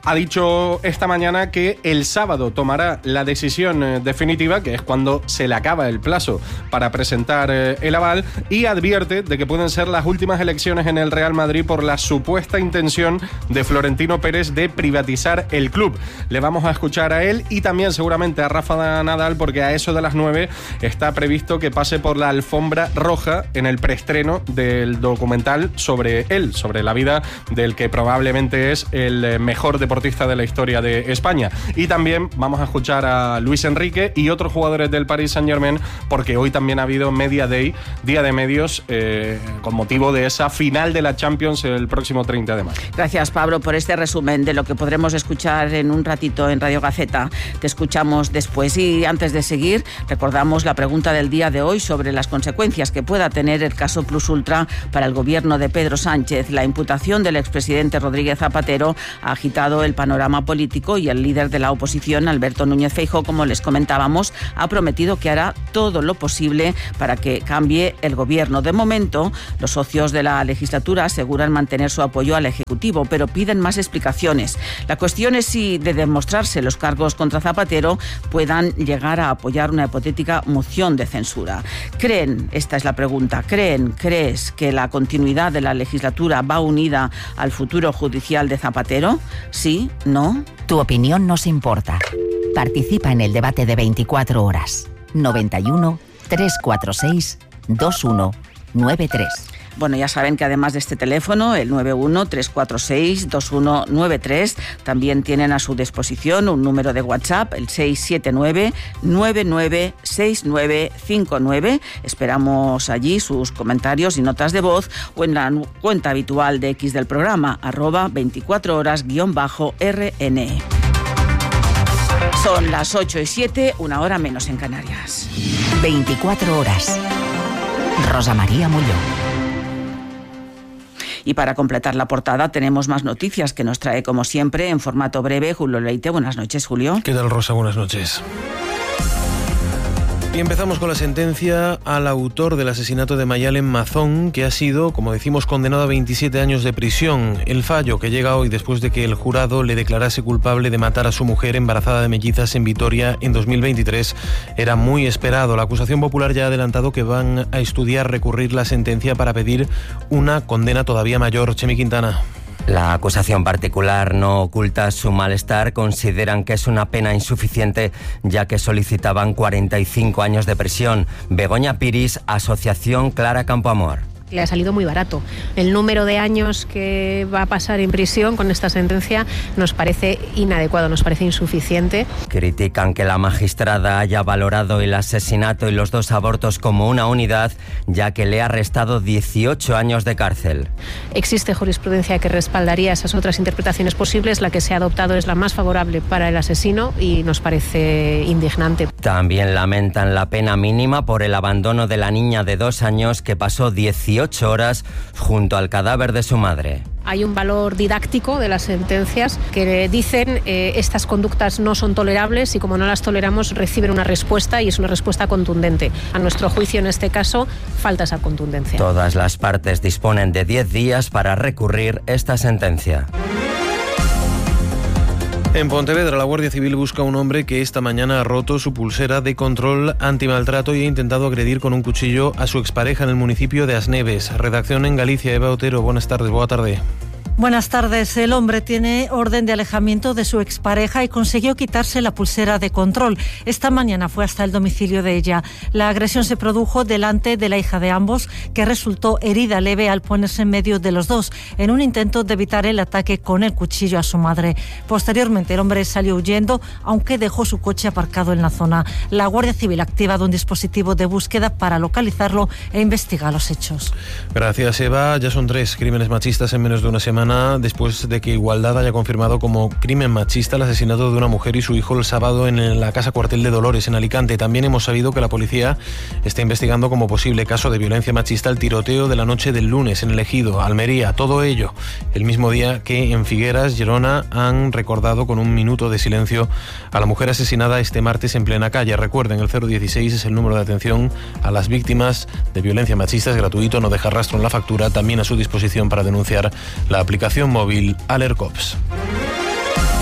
ha dicho esta mañana que el sábado tomará la decisión definitiva, que es cuando se le acaba el plazo para presentar el aval, y advierte de que pueden ser las últimas elecciones en el Real Madrid por la supuesta intención de Florentino Pérez de privatizar el club. Le vamos a escuchar a él y también seguramente a Rafa Nadal, porque a eso de las 9 está previsto que pase por la alfombra roja en el preestreno del documental sobre él, sobre la vida del que probablemente es el mejor deportista de la historia de España. Y también vamos a escuchar a Luis Enrique y otros jugadores del Paris Saint-Germain, porque hoy también ha habido Media Day, Día de Medios, con motivo de esa final de la Champions el próximo 30 de mayo. Gracias, Pablo, por este resumen de lo que podremos escuchar en un ratito en Radio Gaceta. Te escuchamos después. Y antes de seguir, recordamos la pregunta del día de hoy sobre las consecuencias que pueda tener el caso Plus Ultra para el gobierno de Pedro Sánchez. La imputación del expresidente Rodríguez Zapatero ha agitado el panorama político y el líder de la oposición, Alberto Núñez Feijóo, como les comentábamos, ha prometido que hará todo lo posible para que cambie el gobierno. De momento, los socios de la legislatura aseguran mantener su apoyo al Ejecutivo, pero piden más explicaciones. La cuestión es si, de demostrarse los cargos contra Zapatero, puedan llegar a apoyar una hipotética moción de censura. Esta es la pregunta, ¿crees que la continuidad de la legislatura va unida al futuro judicial de Zapatero? ¿Sí? ¿No? Tu opinión nos importa. Participa en el debate de 24 horas. 91 346 2193. Bueno, ya saben que además de este teléfono, el 91-346-2193, también tienen a su disposición un número de WhatsApp, el 679-996959. Esperamos allí sus comentarios y notas de voz o en la cuenta habitual de X del programa, @24horas_RN. Son las 8:07, 1 hora menos en Canarias. 24 horas. Rosa María Mulló. Y para completar la portada tenemos más noticias que nos trae, como siempre, en formato breve, Julio Leite. Buenas noches, Julio. ¿Qué tal, Rosa? Buenas noches. Y empezamos con la sentencia al autor del asesinato de Mayalen Mazón, que ha sido, como decimos, condenado a 27 años de prisión. El fallo, que llega hoy después de que el jurado le declarase culpable de matar a su mujer embarazada de mellizas en Vitoria en 2023, era muy esperado. La acusación popular ya ha adelantado que van a estudiar recurrir la sentencia para pedir una condena todavía mayor. Chemi Quintana. La acusación particular no oculta su malestar. Consideran que es una pena insuficiente, ya que solicitaban 45 años de prisión. Begoña Piris, Asociación Clara Campoamor. Le ha salido muy barato. El número de años que va a pasar en prisión con esta sentencia nos parece inadecuado, nos parece insuficiente. Critican que la magistrada haya valorado el asesinato y los 2 abortos como una unidad, ya que le ha restado 18 años de cárcel. Existe jurisprudencia que respaldaría esas otras interpretaciones posibles. La que se ha adoptado es la más favorable para el asesino y nos parece indignante. También lamentan la pena mínima por el abandono de la niña de 2 años que pasó 18 horas junto al cadáver de su madre. Hay un valor didáctico de las sentencias que dicen estas conductas no son tolerables y como no las toleramos reciben una respuesta y es una respuesta contundente. A nuestro juicio en este caso falta esa contundencia. Todas las partes disponen de 10 días para recurrir esta sentencia. En Pontevedra, la Guardia Civil busca a un hombre que esta mañana ha roto su pulsera de control antimaltrato y ha intentado agredir con un cuchillo a su expareja en el municipio de Asneves. Redacción en Galicia, Eva Otero. Buenas tardes, buena tarde. Buenas tardes. El hombre tiene orden de alejamiento de su expareja y consiguió quitarse la pulsera de control. Esta mañana fue hasta el domicilio de ella. La agresión se produjo delante de la hija de ambos, que resultó herida leve al ponerse en medio de los dos, en un intento de evitar el ataque con el cuchillo a su madre. Posteriormente, el hombre salió huyendo, aunque dejó su coche aparcado en la zona. La Guardia Civil ha activado un dispositivo de búsqueda para localizarlo e investigar los hechos. Gracias, Eva. Ya son 3 crímenes machistas en menos de una semana, después de que Igualdad haya confirmado como crimen machista el asesinato de una mujer y su hijo el sábado en la Casa Cuartel de Dolores, en Alicante. También hemos sabido que la policía está investigando como posible caso de violencia machista el tiroteo de la noche del lunes en el Ejido, Almería. Todo ello el mismo día que en Figueras, Gerona, han recordado con un minuto de silencio a la mujer asesinada este martes en plena calle. Recuerden, el 016 es el número de atención a las víctimas de violencia machista. Es gratuito, no deja rastro en la factura. También a su disposición para denunciar la aplicación móvil Alercops.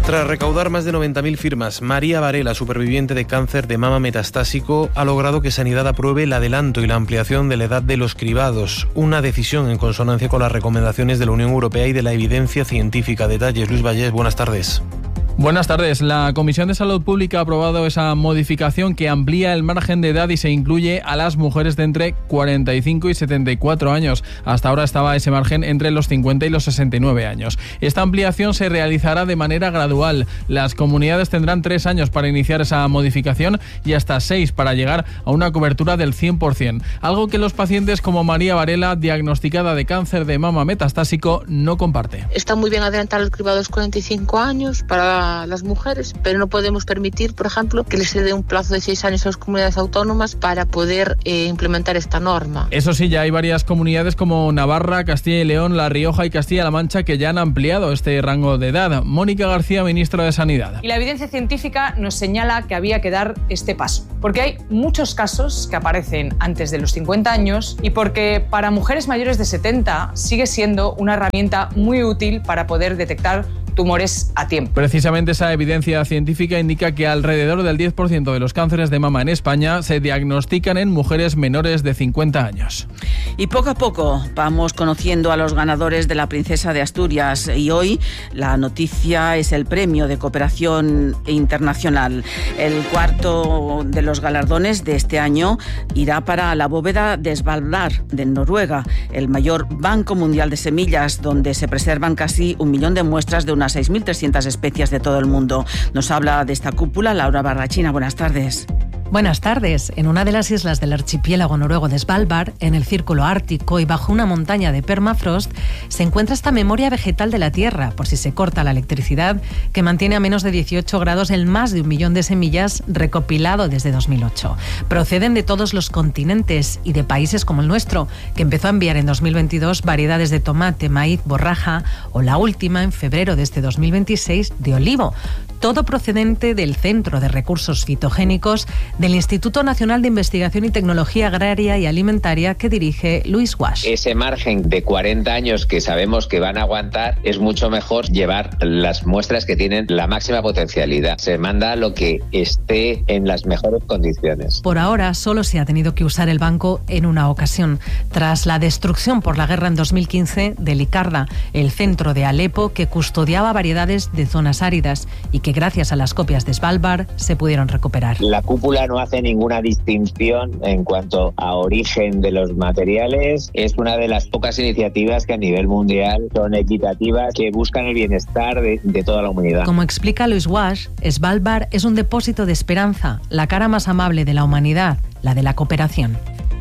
Tras recaudar más de 90.000 firmas, María Varela, superviviente de cáncer de mama metastásico, ha logrado que Sanidad apruebe el adelanto y la ampliación de la edad de los cribados, una decisión en consonancia con las recomendaciones de la Unión Europea y de la evidencia científica. Detalles, Luis Vallés, buenas tardes. Buenas tardes. La Comisión de Salud Pública ha aprobado esa modificación que amplía el margen de edad y se incluye a las mujeres de entre 45 y 74 años. Hasta ahora estaba ese margen entre los 50 y los 69 años. Esta ampliación se realizará de manera gradual. Las comunidades tendrán 3 años para iniciar esa modificación y hasta 6 para llegar a una cobertura del 100%. Algo que los pacientes como María Varela, diagnosticada de cáncer de mama metastásico, no comparte. Está muy bien adelantar el cribado a los 45 años para las mujeres, pero no podemos permitir, por ejemplo, que les dé un plazo de 6 años a las comunidades autónomas para poder implementar esta norma. Eso sí, ya hay varias comunidades como Navarra, Castilla y León, La Rioja y Castilla-La Mancha que ya han ampliado este rango de edad. Mónica García, ministra de Sanidad. Y la evidencia científica nos señala que había que dar este paso, porque hay muchos casos que aparecen antes de los 50 años y porque para mujeres mayores de 70 sigue siendo una herramienta muy útil para poder detectar tumores a tiempo. Precisamente esa evidencia científica indica que alrededor del 10% de los cánceres de mama en España se diagnostican en mujeres menores de 50 años. Y poco a poco vamos conociendo a los ganadores de la Princesa de Asturias y hoy la noticia es el premio de cooperación internacional. El cuarto de los galardones de este año irá para la bóveda de Svalbard, de Noruega, el mayor banco mundial de semillas, donde se preservan casi 1 millón de muestras de unas 6.300 especies de todo el mundo. Nos habla de esta cúpula Laura Barrachina. Buenas tardes. Buenas tardes. En una de las islas del archipiélago noruego de Svalbard, en el círculo ártico y bajo una montaña de permafrost, se encuentra esta memoria vegetal de la Tierra, por si se corta la electricidad, que mantiene a menos de 18 grados el más de 1 millón de semillas recopilado desde 2008. Proceden de todos los continentes y de países como el nuestro, que empezó a enviar en 2022 variedades de tomate, maíz, borraja o la última, en febrero de este 2026, de olivo. Todo procedente del Centro de Recursos Fitogénicos del Instituto Nacional de Investigación y Tecnología Agraria y Alimentaria que dirige Luis Wash. Ese margen de 40 años que sabemos que van a aguantar, es mucho mejor llevar las muestras que tienen la máxima potencialidad. Se manda lo que esté en las mejores condiciones. Por ahora solo se ha tenido que usar el banco en una ocasión, tras la destrucción por la guerra en 2015 de Licarda, el centro de Alepo que custodiaba variedades de zonas áridas y que gracias a las copias de Svalbard se pudieron recuperar. La cúpula no hace ninguna distinción en cuanto a origen de los materiales. Es una de las pocas iniciativas que a nivel mundial son equitativas, que buscan el bienestar de toda la humanidad. Como explica Luis Wash, Svalbard es un depósito de esperanza, la cara más amable de la humanidad, la de la cooperación.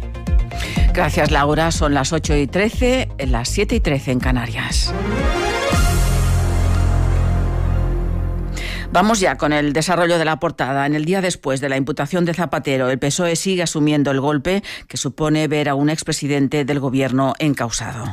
Gracias, Laura. Son las 8:13, las 7:13 en Canarias. Vamos ya con el desarrollo de la portada. En el día después de la imputación de Zapatero, el PSOE sigue asumiendo el golpe que supone ver a un expresidente del gobierno encausado.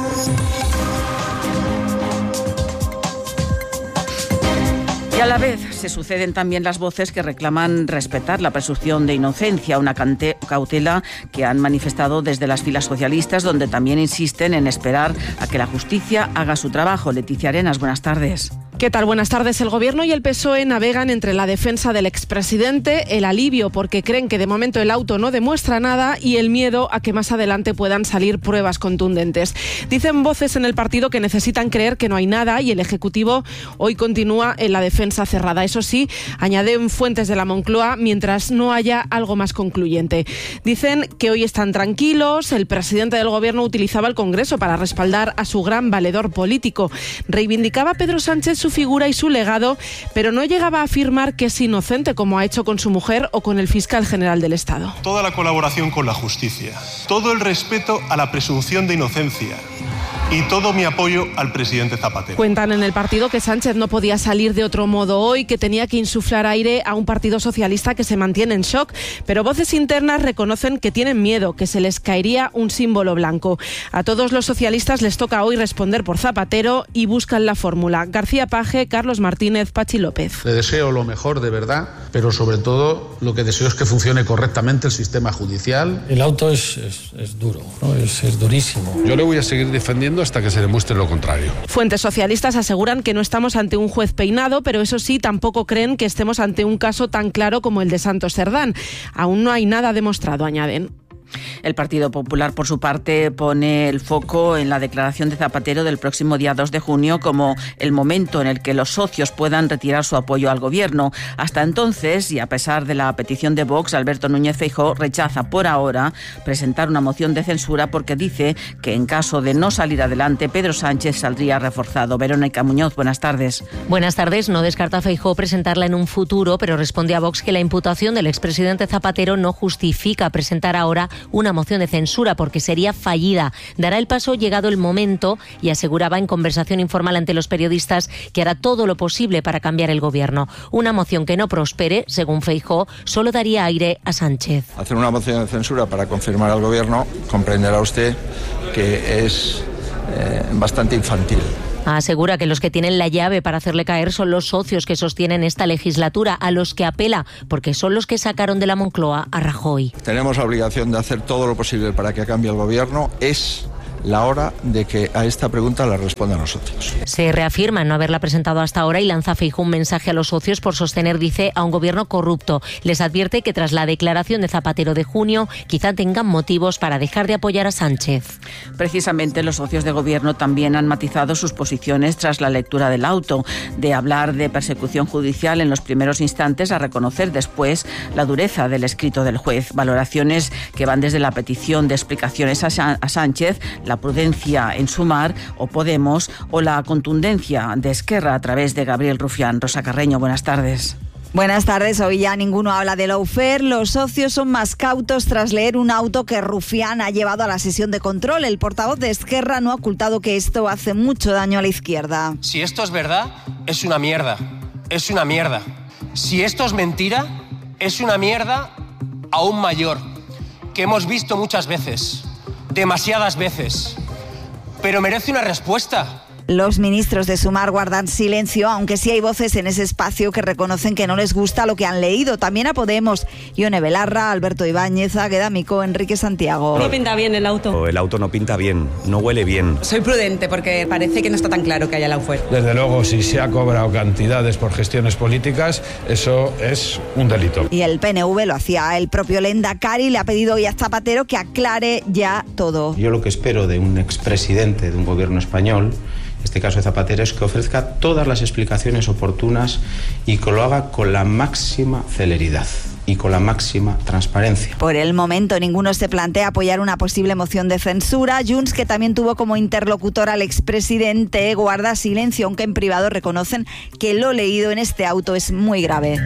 Y a la vez se suceden también las voces que reclaman respetar la presunción de inocencia, una cautela que han manifestado desde las filas socialistas, donde también insisten en esperar a que la justicia haga su trabajo. Leticia Arenas, buenas tardes. ¿Qué tal? Buenas tardes. El Gobierno y el PSOE navegan entre la defensa del expresidente, el alivio porque creen que de momento el auto no demuestra nada y el miedo a que más adelante puedan salir pruebas contundentes. Dicen voces en el partido que necesitan creer que no hay nada y el Ejecutivo hoy continúa en la defensa cerrada. Eso sí, añaden fuentes de la Moncloa, mientras no haya algo más concluyente. Dicen que hoy están tranquilos. El presidente del Gobierno utilizaba el Congreso para respaldar a su gran valedor político. Reivindicaba Pedro Sánchez su figura y su legado, pero no llegaba a afirmar que es inocente, como ha hecho con su mujer o con el fiscal general del Estado. Toda la colaboración con la justicia, todo el respeto a la presunción de inocencia y todo mi apoyo al presidente Zapatero. Cuentan en el partido que Sánchez no podía salir de otro modo hoy, que tenía que insuflar aire a un partido socialista que se mantiene en shock, pero voces internas reconocen que tienen miedo, que se les caería un símbolo blanco. A todos los socialistas les toca hoy responder por Zapatero y buscan la fórmula. García Paje, Carlos Martínez, Pachi López. Le deseo lo mejor de verdad, pero sobre todo lo que deseo es que funcione correctamente el sistema judicial. El auto es duro, ¿no? Es durísimo. Yo le voy a seguir defendiendo haciendo hasta que se demuestre lo contrario. Fuentes socialistas aseguran que no estamos ante un juez peinado, pero eso sí, tampoco creen que estemos ante un caso tan claro como el de Santos Cerdán. Aún no hay nada demostrado, añaden. El Partido Popular, por su parte, pone el foco en la declaración de Zapatero del próximo día 2 de junio como el momento en el que los socios puedan retirar su apoyo al Gobierno. Hasta entonces, y a pesar de la petición de Vox, Alberto Núñez Feijóo rechaza por ahora presentar una moción de censura porque dice que en caso de no salir adelante, Pedro Sánchez saldría reforzado. Verónica Muñoz, buenas tardes. Buenas tardes. No descarta Feijóo presentarla en un futuro, pero responde a Vox que la imputación del expresidente Zapatero no justifica presentar ahora una moción de censura porque sería fallida. Dará el paso llegado el momento y aseguraba en conversación informal ante los periodistas que hará todo lo posible para cambiar el Gobierno. Una moción que no prospere, según Feijóo, solo daría aire a Sánchez. Hacer una moción de censura para confirmar al Gobierno, comprenderá usted que es bastante infantil. Asegura que los que tienen la llave para hacerle caer son los socios que sostienen esta legislatura, a los que apela, porque son los que sacaron de la Moncloa a Rajoy. Tenemos la obligación de hacer todo lo posible para que cambie el Gobierno. Es la hora de que a esta pregunta la respondan los socios. Se reafirma en no haberla presentado hasta ahora y lanza Feijóo un mensaje a los socios por sostener, dice, a un gobierno corrupto. Les advierte que tras la declaración de Zapatero de junio, quizá tengan motivos para dejar de apoyar a Sánchez. Precisamente los socios de gobierno también han matizado sus posiciones tras la lectura del auto, de hablar de persecución judicial en los primeros instantes a reconocer después la dureza del escrito del juez. Valoraciones que van desde la petición de explicaciones a Sánchez, la prudencia en Sumar o Podemos o la contundencia de Esquerra a través de Gabriel Rufián. Rosa Carreño, buenas tardes. Buenas tardes. Hoy ya ninguno habla de lawfare. Los socios son más cautos tras leer un auto que Rufián ha llevado a la sesión de control. El portavoz de Esquerra no ha ocultado que esto hace mucho daño a la izquierda. Si esto es verdad, es una mierda. Es una mierda. Si esto es mentira, es una mierda aún mayor, que hemos visto muchas veces. Demasiadas veces, pero merece una respuesta. Los ministros de Sumar guardan silencio, aunque sí hay voces en ese espacio que reconocen que no les gusta lo que han leído. También a Podemos, Ione Belarra, Alberto Ibáñez, Águeda Micó, Enrique Santiago. No pinta bien el auto. El auto no pinta bien, no huele bien. Soy prudente porque parece que no está tan claro que haya lawfare. Desde luego, si se ha cobrado cantidades por gestiones políticas, eso es un delito. Y el PNV lo hacía el propio Lehendakari, le ha pedido hoy a Zapatero que aclare ya todo. Yo lo que espero de un expresidente de un gobierno español, en este caso de Zapatero, es que ofrezca todas las explicaciones oportunas y que lo haga con la máxima celeridad y con la máxima transparencia. Por el momento ninguno se plantea apoyar una posible moción de censura. Junts, que también tuvo como interlocutor al expresidente, guarda silencio, aunque en privado reconocen que lo leído en este auto es muy grave.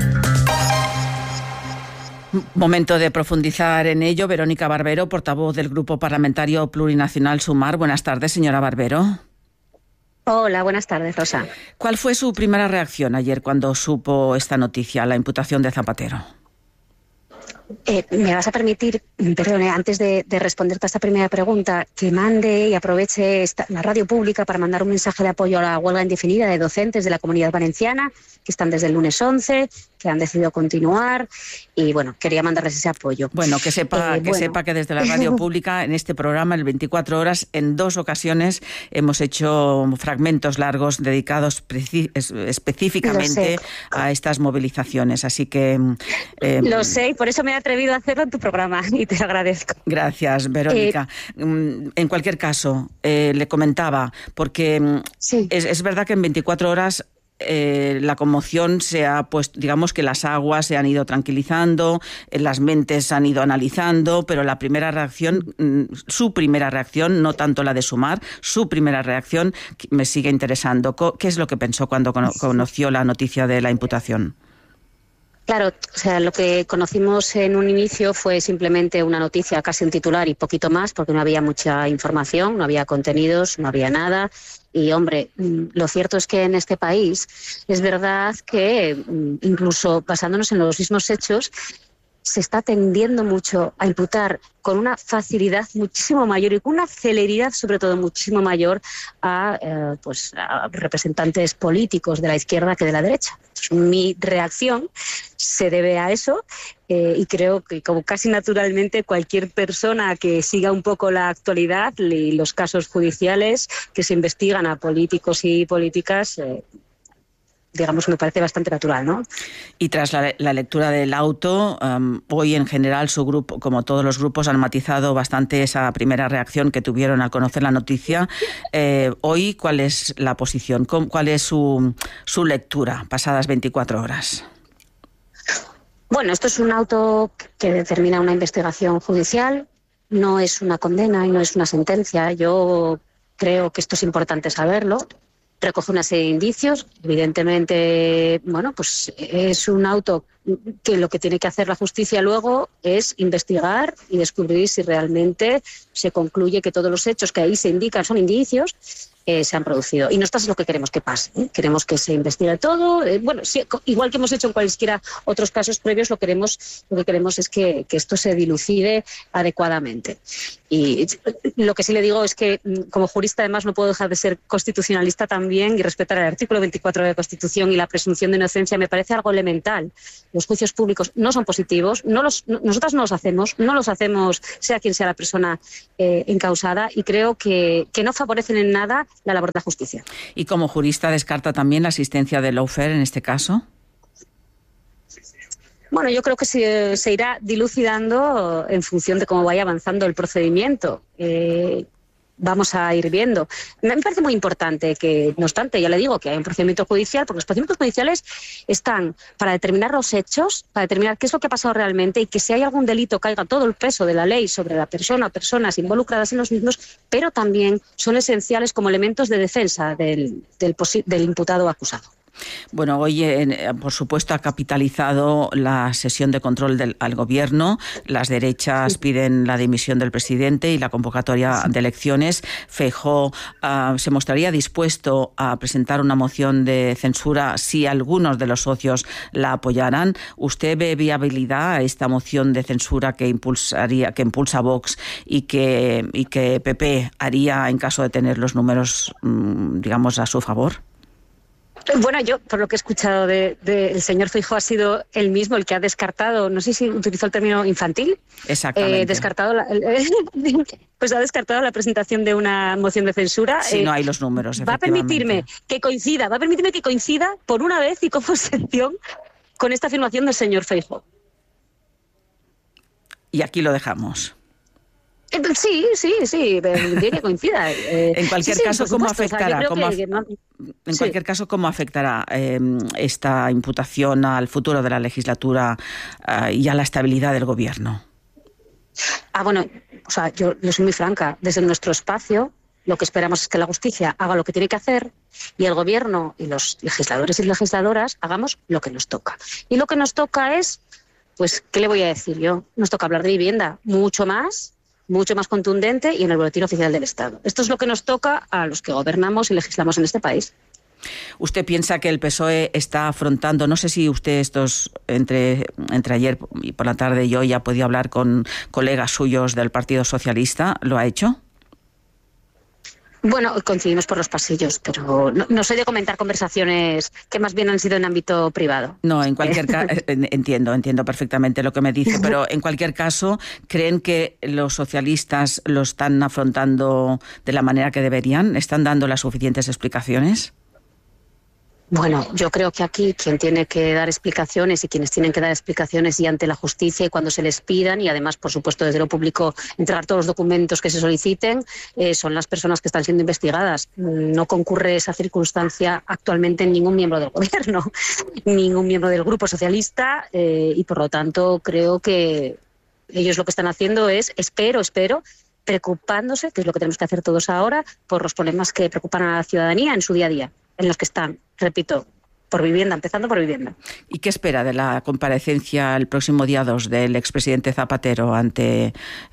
Momento de profundizar en ello. Verónica Barbero, portavoz del Grupo Parlamentario Plurinacional Sumar. Buenas tardes, señora Barbero. Hola, buenas tardes, Rosa. ¿Cuál fue su primera reacción ayer cuando supo esta noticia, la imputación de Zapatero? Me vas a permitir, perdón, antes de responderte a esta primera pregunta, que mande y aproveche la radio pública para mandar un mensaje de apoyo a la huelga indefinida de docentes de la Comunidad Valenciana, que están desde el lunes 11, que han decidido continuar, y bueno, quería mandarles ese apoyo. Bueno, que sepa que desde la radio pública, en este programa, el 24 horas, en 2 ocasiones hemos hecho fragmentos largos dedicados específicamente a estas movilizaciones, así que... Lo sé, y por eso me he atrevido a hacerlo en tu programa, y te lo agradezco. Gracias, Verónica. En cualquier caso, le comentaba, porque es verdad que en 24 horas la conmoción se ha puesto, digamos que las aguas se han ido tranquilizando, las mentes han ido analizando, pero la primera reacción, su primera reacción, no tanto la de Sumar, su primera reacción me sigue interesando. ¿Qué es lo que pensó cuando conoció la noticia de la imputación? Claro, o sea, lo que conocimos en un inicio fue simplemente una noticia, casi un titular y poquito más, porque no había mucha información, no había contenidos, no había nada. Y, hombre, lo cierto es que en este país es verdad que, incluso basándonos en los mismos hechos, se está tendiendo mucho a imputar con una facilidad muchísimo mayor y con una celeridad sobre todo muchísimo mayor a representantes políticos de la izquierda que de la derecha. Mi reacción se debe a eso y creo que como casi naturalmente cualquier persona que siga un poco la actualidad y los casos judiciales que se investigan a políticos y políticas, digamos, me parece bastante natural, ¿no? Y tras la lectura del auto, hoy en general su grupo, como todos los grupos, han matizado bastante esa primera reacción que tuvieron al conocer la noticia. Hoy, ¿cuál es la posición? ¿Cuál es su lectura pasadas 24 horas? Bueno, esto es un auto que determina una investigación judicial, no es una condena y no es una sentencia. Yo creo que esto es importante saberlo. Recoge una serie de indicios. Evidentemente, bueno, pues es un auto que lo que tiene que hacer la justicia luego es investigar y descubrir si realmente se concluye que todos los hechos que ahí se indican son indicios, se han producido. Y nosotros es lo que queremos que pase, ¿eh? Queremos que se investigue todo. Sí, igual que hemos hecho en cualquiera otros casos previos, lo que queremos es que esto se dilucide adecuadamente. Y lo que sí le digo es que, como jurista, además, no puedo dejar de ser constitucionalista también y respetar el artículo 24 de la Constitución y la presunción de inocencia. Me parece algo elemental. Los juicios públicos no son positivos, nosotras no los hacemos sea quien sea la persona encausada, y creo que no favorecen en nada la labor de la justicia. ¿Y como jurista descarta también la asistencia de lawfare en este caso? Bueno, yo creo que se irá dilucidando en función de cómo vaya avanzando el procedimiento. Vamos a ir viendo. Me parece muy importante que, no obstante, ya le digo que hay un procedimiento judicial, porque los procedimientos judiciales están para determinar los hechos, para determinar qué es lo que ha pasado realmente, y que si hay algún delito caiga todo el peso de la ley sobre la persona o personas involucradas en los mismos, pero también son esenciales como elementos de defensa del imputado o acusado. Bueno, hoy, por supuesto, ha capitalizado la sesión de control al Gobierno. Las derechas piden la dimisión del presidente y la convocatoria de elecciones. Feijóo se mostraría dispuesto a presentar una moción de censura si algunos de los socios la apoyaran. ¿Usted ve viabilidad a esta moción de censura que impulsa Vox y que PP haría en caso de tener los números, digamos, a su favor? Bueno, yo, por lo que he escuchado del señor Feijóo, ha sido él mismo el que ha descartado, no sé si utilizó el término infantil. Exactamente. Ha descartado la presentación de una moción de censura. Si no hay los números, va a permitirme que coincida por una vez y como excepción con esta afirmación del señor Feijóo. Y aquí lo dejamos. Sí, tiene que coincida. En cualquier caso, ¿cómo afectará? En cualquier caso, ¿cómo afectará esta imputación al futuro de la legislatura y a la estabilidad del Gobierno? Bueno, yo soy muy franca. Desde nuestro espacio, lo que esperamos es que la justicia haga lo que tiene que hacer y el Gobierno y los legisladores y legisladoras hagamos lo que nos toca. Y lo que nos toca es, pues, ¿qué le voy a decir yo? Nos toca hablar de vivienda, mucho más contundente y en el Boletín Oficial del Estado. Esto es lo que nos toca a los que gobernamos y legislamos en este país. ¿Usted piensa que el PSOE está afrontando, no sé si usted entre ayer y por la tarde y hoy ha podido hablar con colegas suyos del Partido Socialista, ¿lo ha hecho? Bueno, coincidimos por los pasillos, pero no soy de comentar conversaciones que más bien han sido en ámbito privado. No, en cualquier caso, entiendo perfectamente lo que me dice, pero en cualquier caso, ¿creen que los socialistas lo están afrontando de la manera que deberían? ¿Están dando las suficientes explicaciones? Bueno, yo creo que aquí quien tiene que dar explicaciones y quienes tienen que dar explicaciones y ante la justicia y cuando se les pidan, y además, por supuesto, desde lo público entregar todos los documentos que se soliciten, son las personas que están siendo investigadas. No concurre esa circunstancia actualmente en ningún miembro del Gobierno, ningún miembro del Grupo Socialista, y por lo tanto creo que ellos lo que están haciendo es, espero, preocupándose, que es lo que tenemos que hacer todos ahora, por los problemas que preocupan a la ciudadanía en su día a día, en los que están, repito, por vivienda, empezando por vivienda. ¿Y qué espera de la comparecencia el próximo día 2 del expresidente Zapatero ante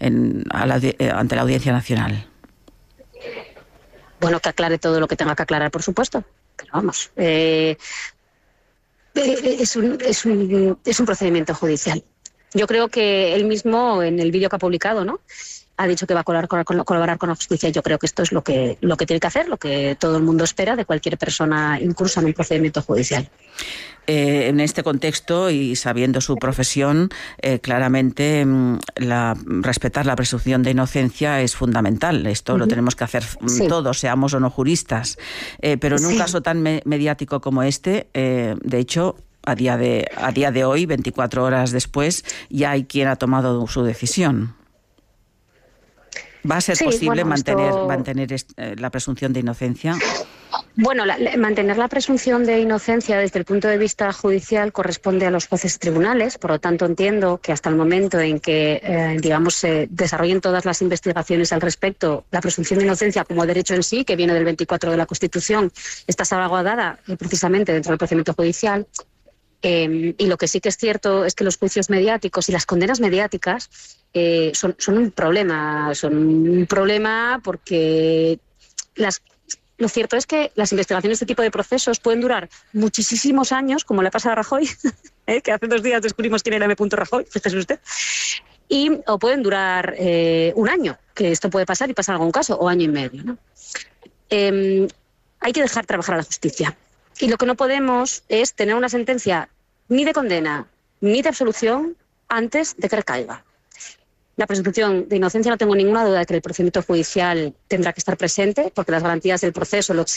la Audiencia Nacional? Bueno, que aclare todo lo que tenga que aclarar, por supuesto. Pero vamos, es un procedimiento judicial. Yo creo que él mismo, en el vídeo que ha publicado, ¿no?, ha dicho que va a colaborar con la justicia. Yo creo que esto es lo que tiene que hacer, lo que todo el mundo espera de cualquier persona incursa en un procedimiento judicial. En este contexto y sabiendo su profesión, claramente respetar la presunción de inocencia es fundamental. Esto lo tenemos que hacer todos, seamos o no juristas. Pero en un caso tan mediático como este, de hecho, a día de hoy, 24 horas después, ya hay quien ha tomado su decisión. ¿Va a ser posible mantener la presunción de inocencia? Bueno, mantener la presunción de inocencia desde el punto de vista judicial corresponde a los jueces y tribunales. Por lo tanto, entiendo que hasta el momento en que, se desarrollen todas las investigaciones al respecto, la presunción de inocencia como derecho en sí, que viene del 24 de la Constitución, está salvaguardada precisamente dentro del procedimiento judicial. Y lo que sí que es cierto es que los juicios mediáticos y las condenas mediáticas son un problema. Son un problema porque lo cierto es que las investigaciones de este tipo de procesos pueden durar muchísimos años, como le pasa a Rajoy, que hace 2 días descubrimos quién era M. Rajoy, fíjese usted, o pueden durar un año, que esto puede pasar y pasa en algún caso, o año y medio, ¿no? Hay que dejar trabajar a la justicia. Y lo que no podemos es tener una sentencia ni de condena ni de absolución antes de que recaiga. La presunción de inocencia no tengo ninguna duda de que el procedimiento judicial tendrá que estar presente porque las garantías del proceso lo exigen.